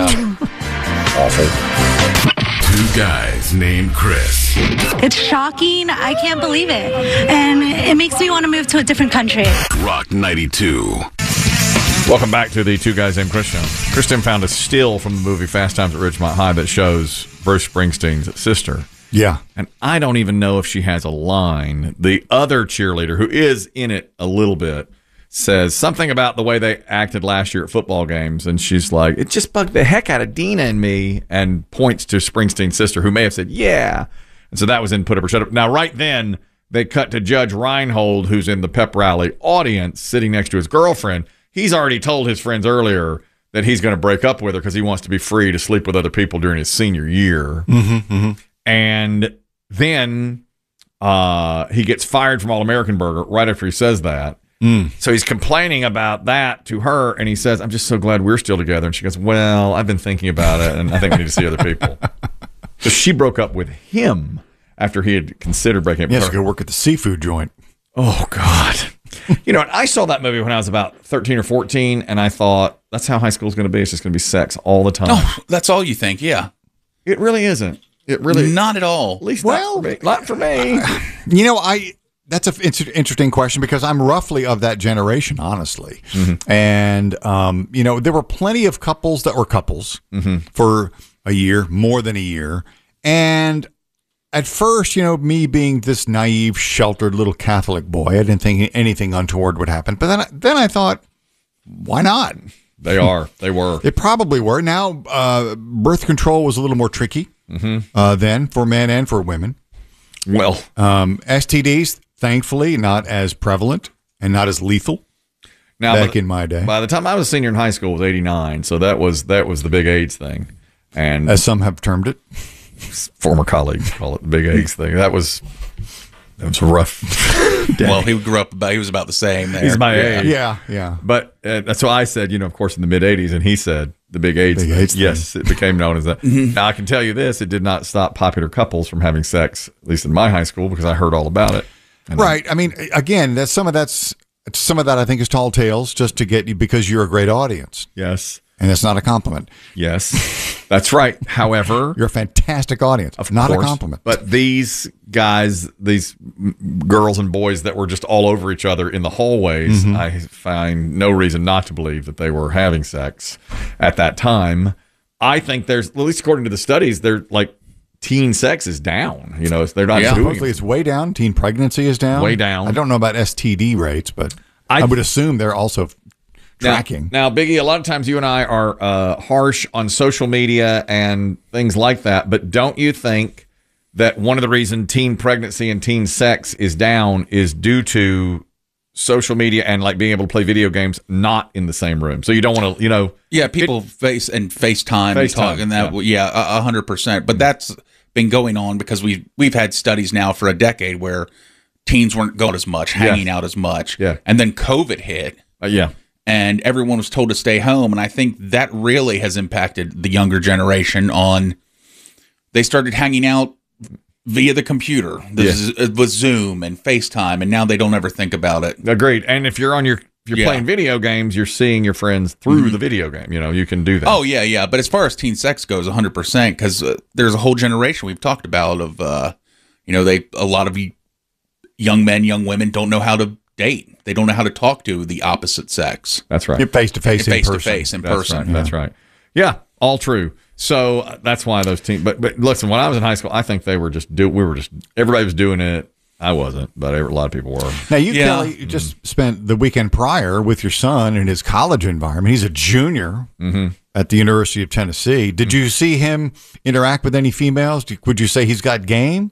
Awful. Two guys named Chris. It's shocking. I can't believe it. And it makes me want to move to a different country. Rock ninety-two. Welcome back to the Two Guys Named Chris show. Kristen found a still from the movie Fast Times at Ridgemont High that shows Bruce Springsteen's sister. Yeah. And I don't even know if she has a line. The other cheerleader, who is in it a little bit, says something about the way they acted last year at football games. And she's like, it just bugged the heck out of Dina and me, and points to Springsteen's sister, who may have said, yeah. And so that was in Put Up or Shut Up. Now, right then, they cut to Judge Reinhold, who's in the pep rally audience, sitting next to his girlfriend. He's already told his friends earlier that he's going to break up with her because he wants to be free to sleep with other people during his senior year. Mm-hmm, mm-hmm. And then uh, he gets fired from All American Burger right after he says that. Mm. So he's complaining about that to her, and he says, I'm just so glad we're still together. And she goes, well, I've been thinking about it, and I think we need to see other people. So she broke up with him after he had considered breaking up He with has her. to go work at the seafood joint. Oh, God. You know, I saw that movie when I was about thirteen or fourteen, and I thought, that's how high school is going to be. It's just going to be sex all the time. Oh, that's all you think? Yeah. It really isn't. It really Not at all. At least Well, not for me. Not for me. You know, I that's an inter- interesting question because I'm roughly of that generation, honestly. Mm-hmm. And, um, you know, there were plenty of couples that were couples Mm-hmm. for a year, more than a year. And at first, you know, me being this naive, sheltered little Catholic boy, I didn't think anything untoward would happen. But then, I, then I thought, why not? They are. They were. It probably were. Now, uh, birth control was a little more tricky Mm-hmm. uh, then for men and for women. Well, Um, S T Ds, thankfully, not as prevalent and not as lethal now back by the- in my day, By the time I was a senior in high school, it was eighty-nine. So that was that was the big AIDS thing. And as some have termed it. former colleagues call it the big AIDS thing. That was that was a rough. Well, he grew up about, he was about the same there. He's my yeah. age. Yeah, yeah. But uh, that's what I said, you know, of course, in the mid eighties, and he said the big AIDS Big thing. AIDS thing. Yes, it became known as that. Now, I can tell you this, it did not stop popular couples from having sex, at least in my high school, because I heard all about it. And Right. I mean, again, that's some of that's some of that I think is tall tales just to get you because you're a great audience. Yes. And it's not a compliment. Yes, that's right. However, you're a fantastic audience. Of not course, a compliment. But these guys, these girls and boys that were just all over each other in the hallways, Mhm. I find no reason not to believe that they were having sex at that time. I think there's, at least according to the studies, they're like teen sex is down. You know, they're not yeah, doing hopefully it's way down. Teen pregnancy is down. Way down. I don't know about S T D rates, but I, I- would assume they're also tracking. Now, now, Biggie, a lot of times you and I are uh, harsh on social media and things like that, but don't you think that one of the reasons teen pregnancy and teen sex is down is due to social media and like being able to play video games not in the same room? So you don't want to, you know. Yeah, people face and FaceTime and FaceTime, talk and that. yeah. Yeah, a a hundred percent. But that's been going on because we we've had studies now for a decade where teens weren't going as much, hanging out as much. Yeah. And then COVID hit. Uh, yeah. And everyone was told to stay home. And I think that really has impacted the younger generation on, they started hanging out via the computer the Yeah. Z- with Zoom and FaceTime, and now they don't ever think about it. Agreed. And if you're on your, if you're Yeah. playing video games, you're seeing your friends through the video game. You know, you can do that. Oh, yeah, yeah. But as far as teen sex goes, one hundred percent, because uh, there's a whole generation we've talked about of, uh, you know, they a lot of y- young men, young women don't know how to date. They don't know how to talk to the opposite sex. That's right. You're face to face in Face to person. face in That's person. right. That's right. Yeah, all true. So uh, that's why those teams. But but listen, when I was in high school, I think they were just do. We were just everybody was doing it. I wasn't, but a lot of people were. Now, you, Yeah. Kelly, you just spent the weekend prior with your son in his college environment. He's a junior Mm-hmm. at the University of Tennessee. Did you see him interact with any females? Do- Would you say he's got game?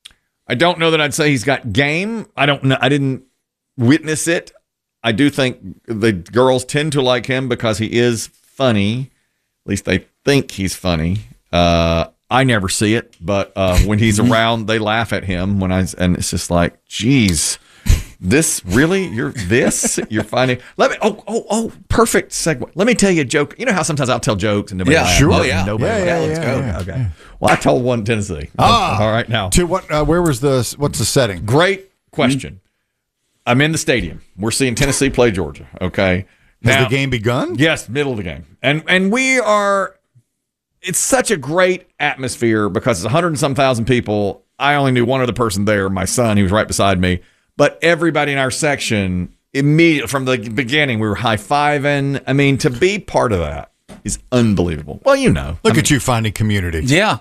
I don't know that I'd say he's got game. I don't know. I didn't witness it. I do think the girls tend to like him because he is funny. At least they think he's funny. Uh, I never see it, but uh, when he's around, they laugh at him. When I and it's just like, geez, this really you're this you're finding. Let me. Oh oh oh, perfect segue. Let me tell you a joke. You know how sometimes I'll tell jokes and nobody Yeah, laughs? sure. Oh, yeah. Nobody Yeah, yeah, laughs. Let's yeah, go. yeah, Okay. Well, I told one in Tennessee. Ah. All right now. To what? Uh, where was the? What's the setting? Great question. I'm in the stadium. We're seeing Tennessee play Georgia. Okay. Has Now- the game begun? Yes, middle of the game. And and we are it's such a great atmosphere because it's a hundred and some thousand people. I only knew one other person there, my son, he was right beside me. But everybody in our section, immediately from the beginning, we were high-fiving. I mean, to be part of that is unbelievable. Well, you know. Look at you finding community. Yeah.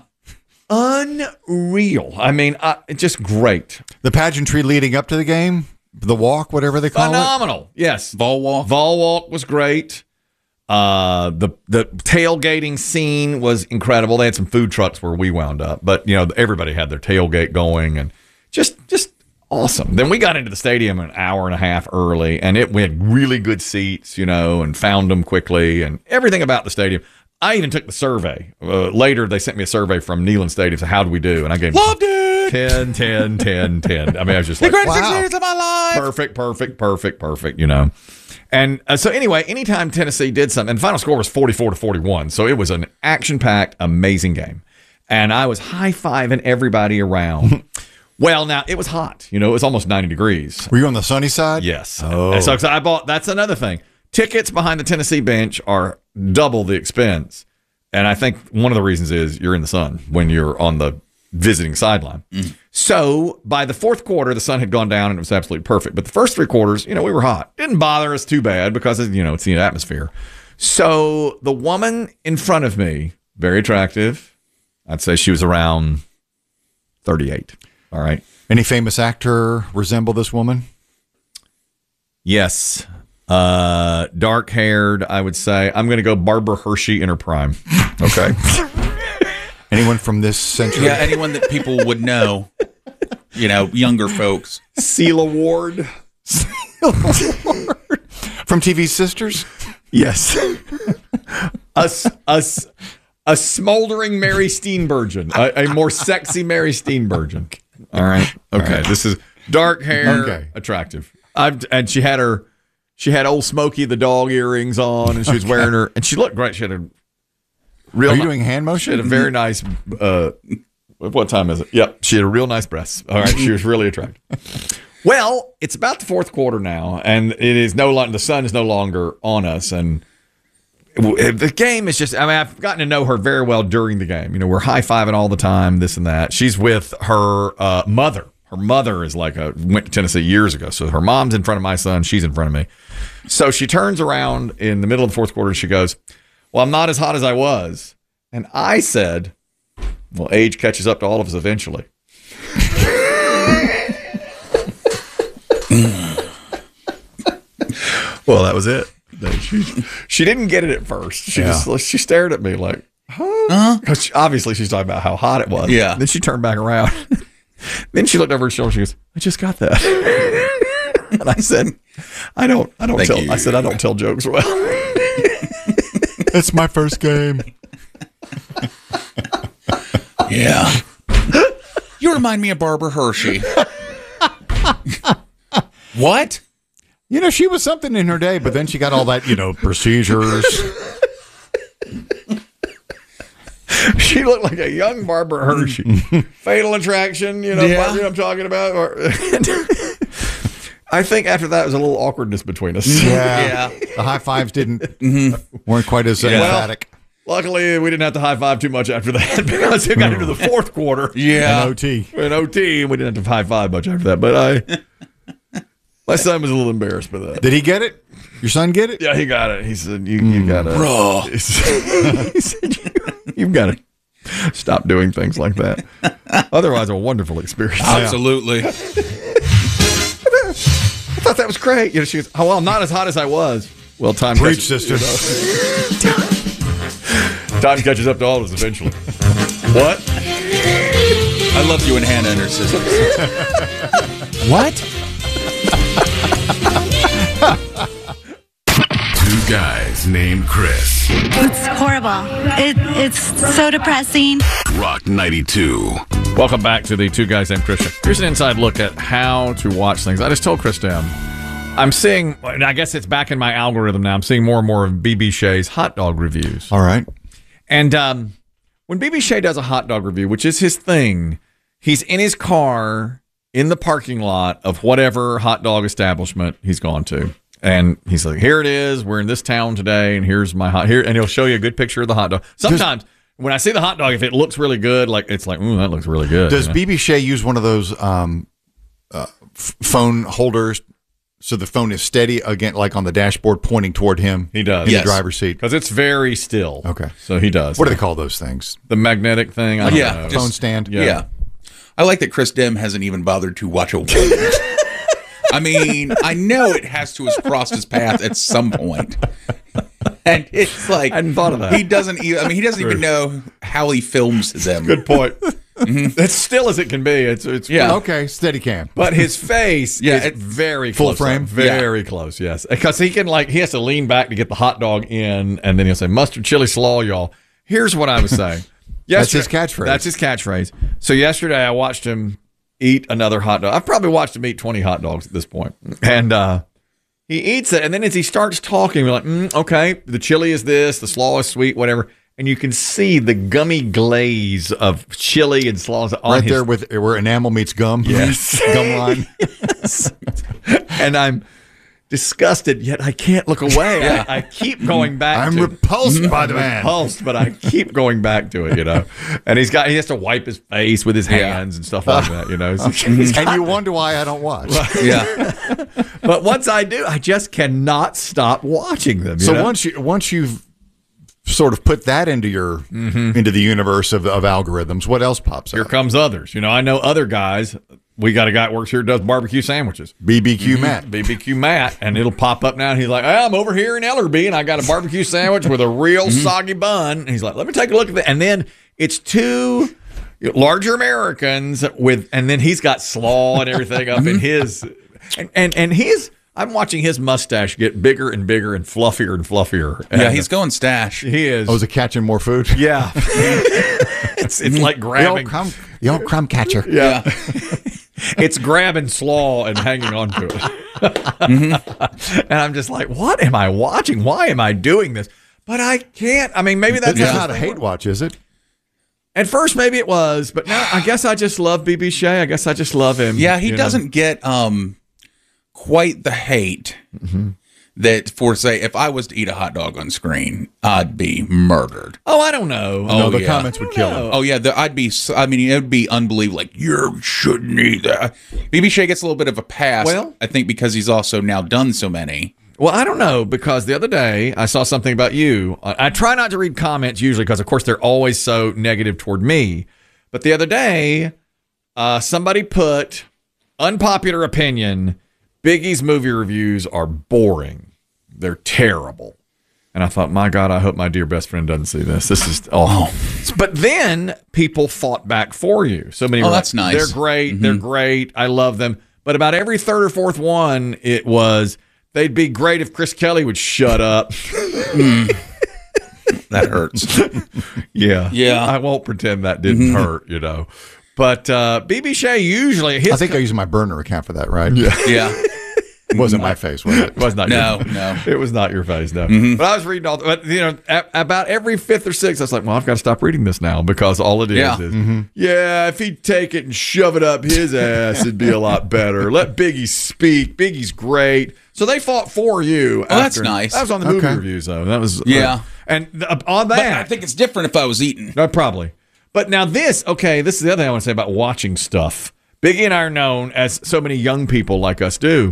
Unreal. I mean, uh, it's just great. The pageantry leading up to the game, the walk, whatever they call it. Phenomenal. Yes. Vol walk. Vol walk was great. Uh, the the tailgating scene was incredible. They had some food trucks where we wound up, but you know everybody had their tailgate going and just just awesome. Then we got into the stadium an hour and a half early, and it we had really good seats, you know, and found them quickly and everything about the stadium. I even took the survey. Uh, later, they sent me a survey from Neyland Stadium. So how did we do? And I gave them Loved it. ten, ten, ten, ten. I mean, I was just The like, greatest wow. experience of my life. Perfect, perfect, perfect, perfect, you know. And uh, so anyway, anytime Tennessee did something, and the final score was forty-four to forty-one. So it was an action-packed, amazing game. And I was high-fiving everybody around. Well, now, it was hot. You know, it was almost ninety degrees. Were you on the sunny side? Yes. Oh. And so, so I bought, that's another thing. Tickets behind the Tennessee bench are double the expense. And I think one of the reasons is you're in the sun when you're on the visiting sideline. Mm. So by the fourth quarter, the sun had gone down and it was absolutely perfect. But the first three quarters, you know, we were hot. Didn't bother us too bad because, you know, it's the atmosphere. So the woman in front of me, very attractive. I'd say she was around thirty-eight. All right. Any famous actor resemble this woman? Yes. Uh, dark haired, I would say. I'm going to go Barbara Hershey in her prime. Okay. Anyone from this century? Yeah, anyone that people would know. You know, younger folks. Celia Ward. From T V Sisters? Yes. a, a, a smoldering Mary Steenburgen. A, a more sexy Mary Steenburgen. All right. Okay. All right. This is dark hair, Okay. attractive. I've, and she had her, she had old Smokey the dog earrings on, and she was wearing her, and she looked great. She had a real. Are you ni- doing hand motion? She had a very nice. Uh, what time is it? Yep. She had a real nice breasts. All right. She was really attractive. Well, it's about the fourth quarter now, and it is no longer the sun is no longer on us, and the game is just, I mean, I've gotten to know her very well during the game. You know, we're high-fiving all the time, this and that. She's with her uh, mother. Her mother is like a, went to Tennessee years ago. So her mom's in front of my son. She's in front of me. So she turns around in the middle of the fourth quarter and she goes, well, I'm not as hot as I was. And I said, well, age catches up to all of us eventually. Well, that was it. She, she didn't get it at first. She Yeah. just she stared at me like, huh? Because she, obviously she's talking about how hot it was. Yeah. Then she turned back around. Then she looked over her shoulder. She goes, I just got that. And I said, I don't, I don't Thank tell. you. I said, I don't tell jokes well. It's my first game. Yeah. You remind me of Barbara Hershey. What? You know, she was something in her day, but then she got all that, you know, procedures. She looked like a young Barbara Hershey. Fatal Attraction, you know, Yeah. you know what I'm talking about? Or, I think after that, there was a little awkwardness between us. Yeah. Yeah. The high fives didn't weren't quite as Well, emphatic. luckily, we didn't have to high five too much after that because it got into the fourth quarter. Yeah. And O T. In O T, we didn't have to high five much after that. But I, my son was a little embarrassed by that. Did he get it? Your son get it? Yeah, he got it. He said, "You, you got to, Bro. He said, he said you, "You've got to stop doing things like that." Otherwise, a wonderful experience. Absolutely. I thought that was great. You know, she goes, "Oh well, not as hot as I was." Well, time Preach, catches, sister. you know. Time catches up to all of us eventually. What? I love you and Hannah and her sister. What? Two guys named Chris. It's horrible. It, it's so depressing. Rock ninety-two. Welcome back to the Two Guys Named Christian. Here's an inside look at how to watch things. I just told Chris Dem, I'm seeing, and I guess it's back in my algorithm now, I'm seeing more and more of B B Shea's hot dog reviews. All right. And um, when B B Shea does a hot dog review, which is his thing, he's in his car in the parking lot of whatever hot dog establishment he's gone to. And he's like, here it is. We're in this town today. And here's my hot here. And he'll show you a good picture of the hot dog. Sometimes when I see the hot dog, if it looks really good, like it's like, ooh, that looks really good. Does you know? B B Shea use one of those um, uh, f- phone holders so the phone is steady again, like on the dashboard, pointing toward him? He does. in Yes. the driver's seat. Because it's very still. Okay. So he does. What do they call those things? The magnetic thing? I don't Yeah, know. just- Phone stand. Yeah. Yeah. I like that Chris Dem hasn't even bothered to watch a I mean, I know it has to have crossed his path at some point. And it's like I hadn't thought of that. He doesn't even I mean he doesn't even know how he films them. Good point. It's still as it can be. It's it's Yeah. Okay, steady cam. But his face Yeah, is it- very Full close frame? up. Very close, yes. Because he can like he has to lean back to get the hot dog in, and then he'll say mustard chili slaw, y'all. Here's what I was saying. That's his Yesterday- catchphrase. That's his catchphrase. So yesterday I watched him eat another hot dog. I've probably watched him eat twenty hot dogs at this point. And uh he eats it, and then as he starts talking, we're like, mm, okay, the chili is this, the slaw is sweet, whatever. And you can see the gummy glaze of chili and slaws on Right his there with where enamel meets gum. Yes. Gum line. and I'm disgusted, yet I can't look away. Yeah. I, I keep going back. I'm to, repulsed by the man. repulsed, but I keep going back to it. You know, and he's got he has to wipe his face with his hands and stuff like that. You know, So he's got- And you wonder why I don't watch. Yeah. but once I do, I just cannot stop watching them. You So know? once you once you've sort of put that into your into the universe of, of algorithms, what else pops here up? comes others. You know, I know other guys. We got a guy that works here that does barbecue sandwiches. B B Q Matt. B B Q Matt, and it'll pop up now. And he's like, hey, I'm over here in Ellerby, and I got a barbecue sandwich with a real soggy bun. And he's like, let me take a look at that. And then it's two larger Americans with, and then he's got slaw and everything up in his, and and and he's. I'm watching his mustache get bigger and bigger and fluffier and fluffier. Yeah, And he's going stash. he is. Oh, is it catching more food? Yeah, it's it's like The grabbing. old crumb, the old crumb catcher. Yeah. It's grabbing slaw and hanging on to it. And I'm just like, what am I watching? Why am I doing this? But I can't. I mean, maybe that's That's just not a hate watch, is it? At first, maybe it was, but now I guess I just love B B Shea. I guess I just love him. Yeah, he you know? doesn't get um quite the hate that for say if I was to eat a hot dog on screen, I'd be murdered. Oh, I don't know. Oh, no, the yeah. comments would kill him. Oh yeah, the, I'd be. I mean, it would be unbelievable. Like you shouldn't eat that. B B Shea gets a little bit of a pass. Well, I think because he's also now done so many. Well, I don't know, because the other day I saw something about you. I, I try not to read comments usually because, of course, they're always so negative toward me. But the other day, uh, somebody put, unpopular opinion, Biggie's movie reviews are boring. They're terrible. And I thought, my God, I hope my dear best friend doesn't see this. This is awful. Oh. But then people fought back for you. So many Oh, were that's like, nice. They're great. Mm-hmm. They're great. I love them. But about every third or fourth one, it was... They'd be great if Chris Kelly would shut up. mm. That hurts. yeah. Yeah. I won't pretend that didn't Mhm. hurt, you know. But uh, B B Shea usually... His I think I used my burner account for that, right? Yeah. Yeah. It wasn't my face, was it? It was not No, your, no. It was not your face, no. Mhm. But I was reading all... But, you know, a, about every fifth or sixth, I was like, well, I've got to stop reading this now because all it is Yeah. is... Mm-hmm. Yeah, if he'd take it and shove it up his ass, it'd be a lot better. Let Biggie speak. Biggie's great. So they fought for you. Oh, that's after- nice. That was on the movie Okay. reviews, though. That was... uh, Yeah. and uh, on But that... I think it's different if I was eating. No, probably. But now this, okay, this is the other thing I want to say about watching stuff. Biggie and I are known, as so many young people like us do,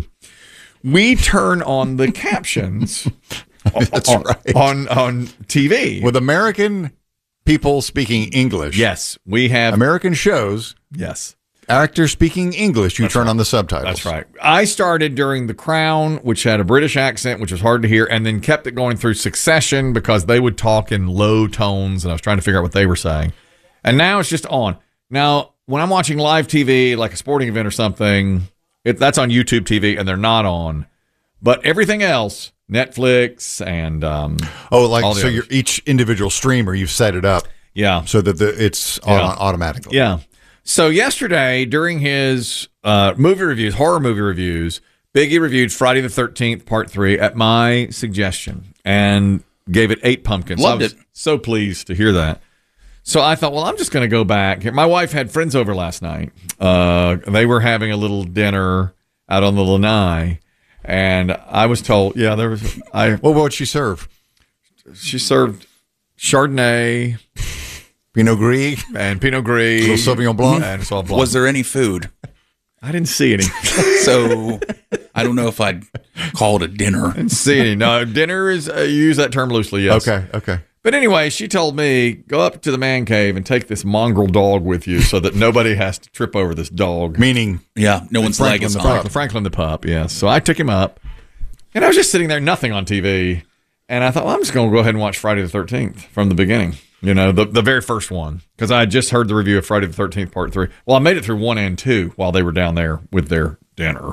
we turn on the captions That's on, right. on, on T V. With American people speaking English. Yes, we have. American shows. Yes. Actors speaking English, you turn on the subtitles. That's right. I started during The Crown, which had a British accent, which was hard to hear, and then kept it going through Succession because they would talk in low tones, and I was trying to figure out what they were saying. And now it's just on. Now, when I'm watching live T V, like a sporting event or something, it, that's on YouTube T V, and they're not on. But everything else, Netflix and um, Oh, like all the so others. you're each individual streamer, you've set it up. Yeah. So that the, it's Yeah. on automatically. Yeah. So yesterday, during his uh, movie reviews, horror movie reviews, Biggie reviewed Friday the thirteenth, Part three, at my suggestion, and gave it eight pumpkins. Loved I was it. so pleased to hear that. So I thought, well, I'm just going to go back. My wife had friends over last night. Uh, they were having a little dinner out on the Lanai, and I was told, yeah, there was. I Well, what would she serve? she served Chardonnay Pinot Gris? and Pinot Gris, Little Sauvignon Blanc? and Sauvignon Blanc. Was there any food? I didn't see any. So I don't know if I'd call it a dinner. Didn't see any. No, dinner is uh, you use that term loosely. Yes. Okay, okay. But anyway, she told me go up to the man cave and take this mongrel dog with you, so that nobody has to trip over this dog. Meaning, Yeah, no one's leg Franklin is the on. pup. Franklin, Franklin the pup. Yes. So I took him up, and I was just sitting there, nothing on T V, and I thought, well, I'm just going to go ahead and watch Friday the thirteenth from the beginning. You know, the the very first one, because I had just heard the review of Friday the thirteenth Part three. Well, I made it through one and two while they were down there with their dinner,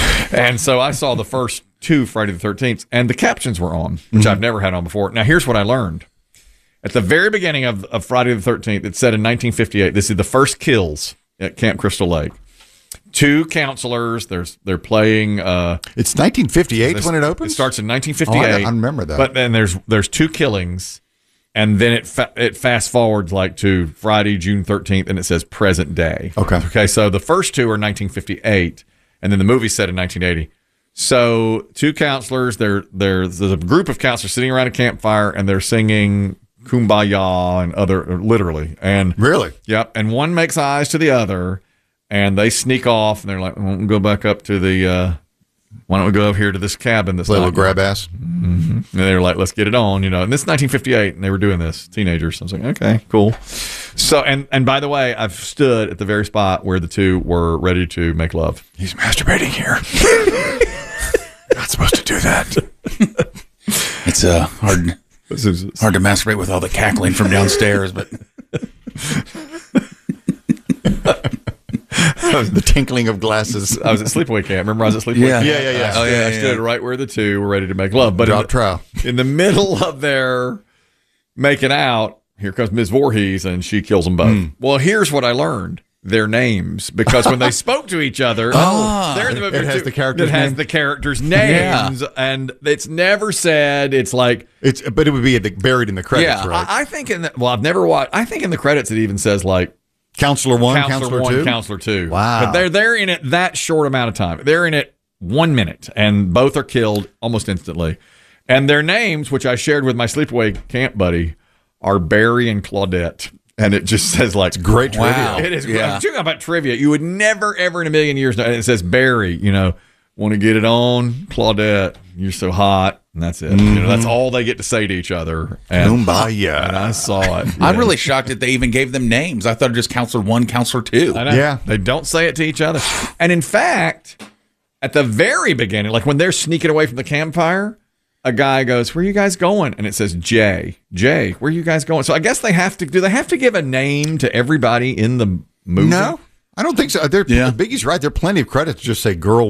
and so I saw the first two Friday the thirteenth, and the captions were on, which I've never had on before. Now, here's what I learned. At the very beginning of, of Friday the thirteenth, it said in nineteen fifty-eight, this is the first kills at Camp Crystal Lake. Two counselors, there's they're playing. Uh, it's nineteen fifty-eight this- when it opens? It starts in nineteen Oh, fifty-eight. I, I remember that. But then there's there's two killings, and then it fa- it fast forwards like to Friday, June thirteenth, and it says present day. Okay. Okay. So the first two are nineteen fifty-eight, and then the movie set in nineteen eighty. So two counselors, they're, they're, there's a group of counselors sitting around a campfire, and they're singing Kumbaya and other, literally. And Really? Yep. And one makes eyes to the other, and they sneak off, and they're like, "We'll go back up to the. Uh, why don't we go up here to this cabin that's Play a not little grab ass. Mm-hmm. And they were like, let's get it on, you know. And this is nineteen fifty-eight, and they were doing this, teenagers. I was like, okay, cool. So, and and by the way, I've stood at the very spot where the two were ready to make love. He's masturbating here. Not supposed to do that. It's uh, hard, This is- hard to masturbate with all the cackling from downstairs, but The tinkling of glasses. I was at Sleepaway Camp. Remember, I was at Sleepaway Yeah. Camp. Yeah, yeah, yeah. I stood, Oh, yeah, I yeah, stood yeah. right where the two were ready to make love. But in Drop the, trow. in the middle of their making out, here comes Miz Voorhees, and she kills them both. Well, here's what I learned. Their names, because when they spoke to each other, Ah. they're in the movie It has too. the characters' It has name? the characters' names, and it's never said. It's like It's but it would be at the, buried in the credits, Yeah. right? I, I think in the, well, I've never watched. I think in the credits it even says like Counselor one, Counselor, Counselor, one, two. Counselor two. Wow. But they're they're in it that short amount of time. They're in it one minute, and both are killed almost instantly. And their names, which I shared with my sleepaway camp buddy, are Barry and Claudette. And it just says like it's great trivia. Wow. It is. Yeah. I'm talking about trivia. You would never, ever in a million years know. And it says Barry. You know, want to get it on, Claudette? You're so hot, and that's it. Mm-hmm. You know, that's all they get to say to each other. And, Kumbaya. and I saw it. I'm Yeah. really shocked that they even gave them names. I thought it just Counselor One, Counselor Two. I know. Yeah. They don't say it to each other. And in fact, at the very beginning, like when they're sneaking away from the campfire, a guy goes, "Where are you guys going?" And it says, Jay. Jay, where are you guys going? So I guess they have to, do they have to give a name to everybody in the movie? No, I don't think so. They're, Yeah. Biggie's right. There are plenty of credits to just say girl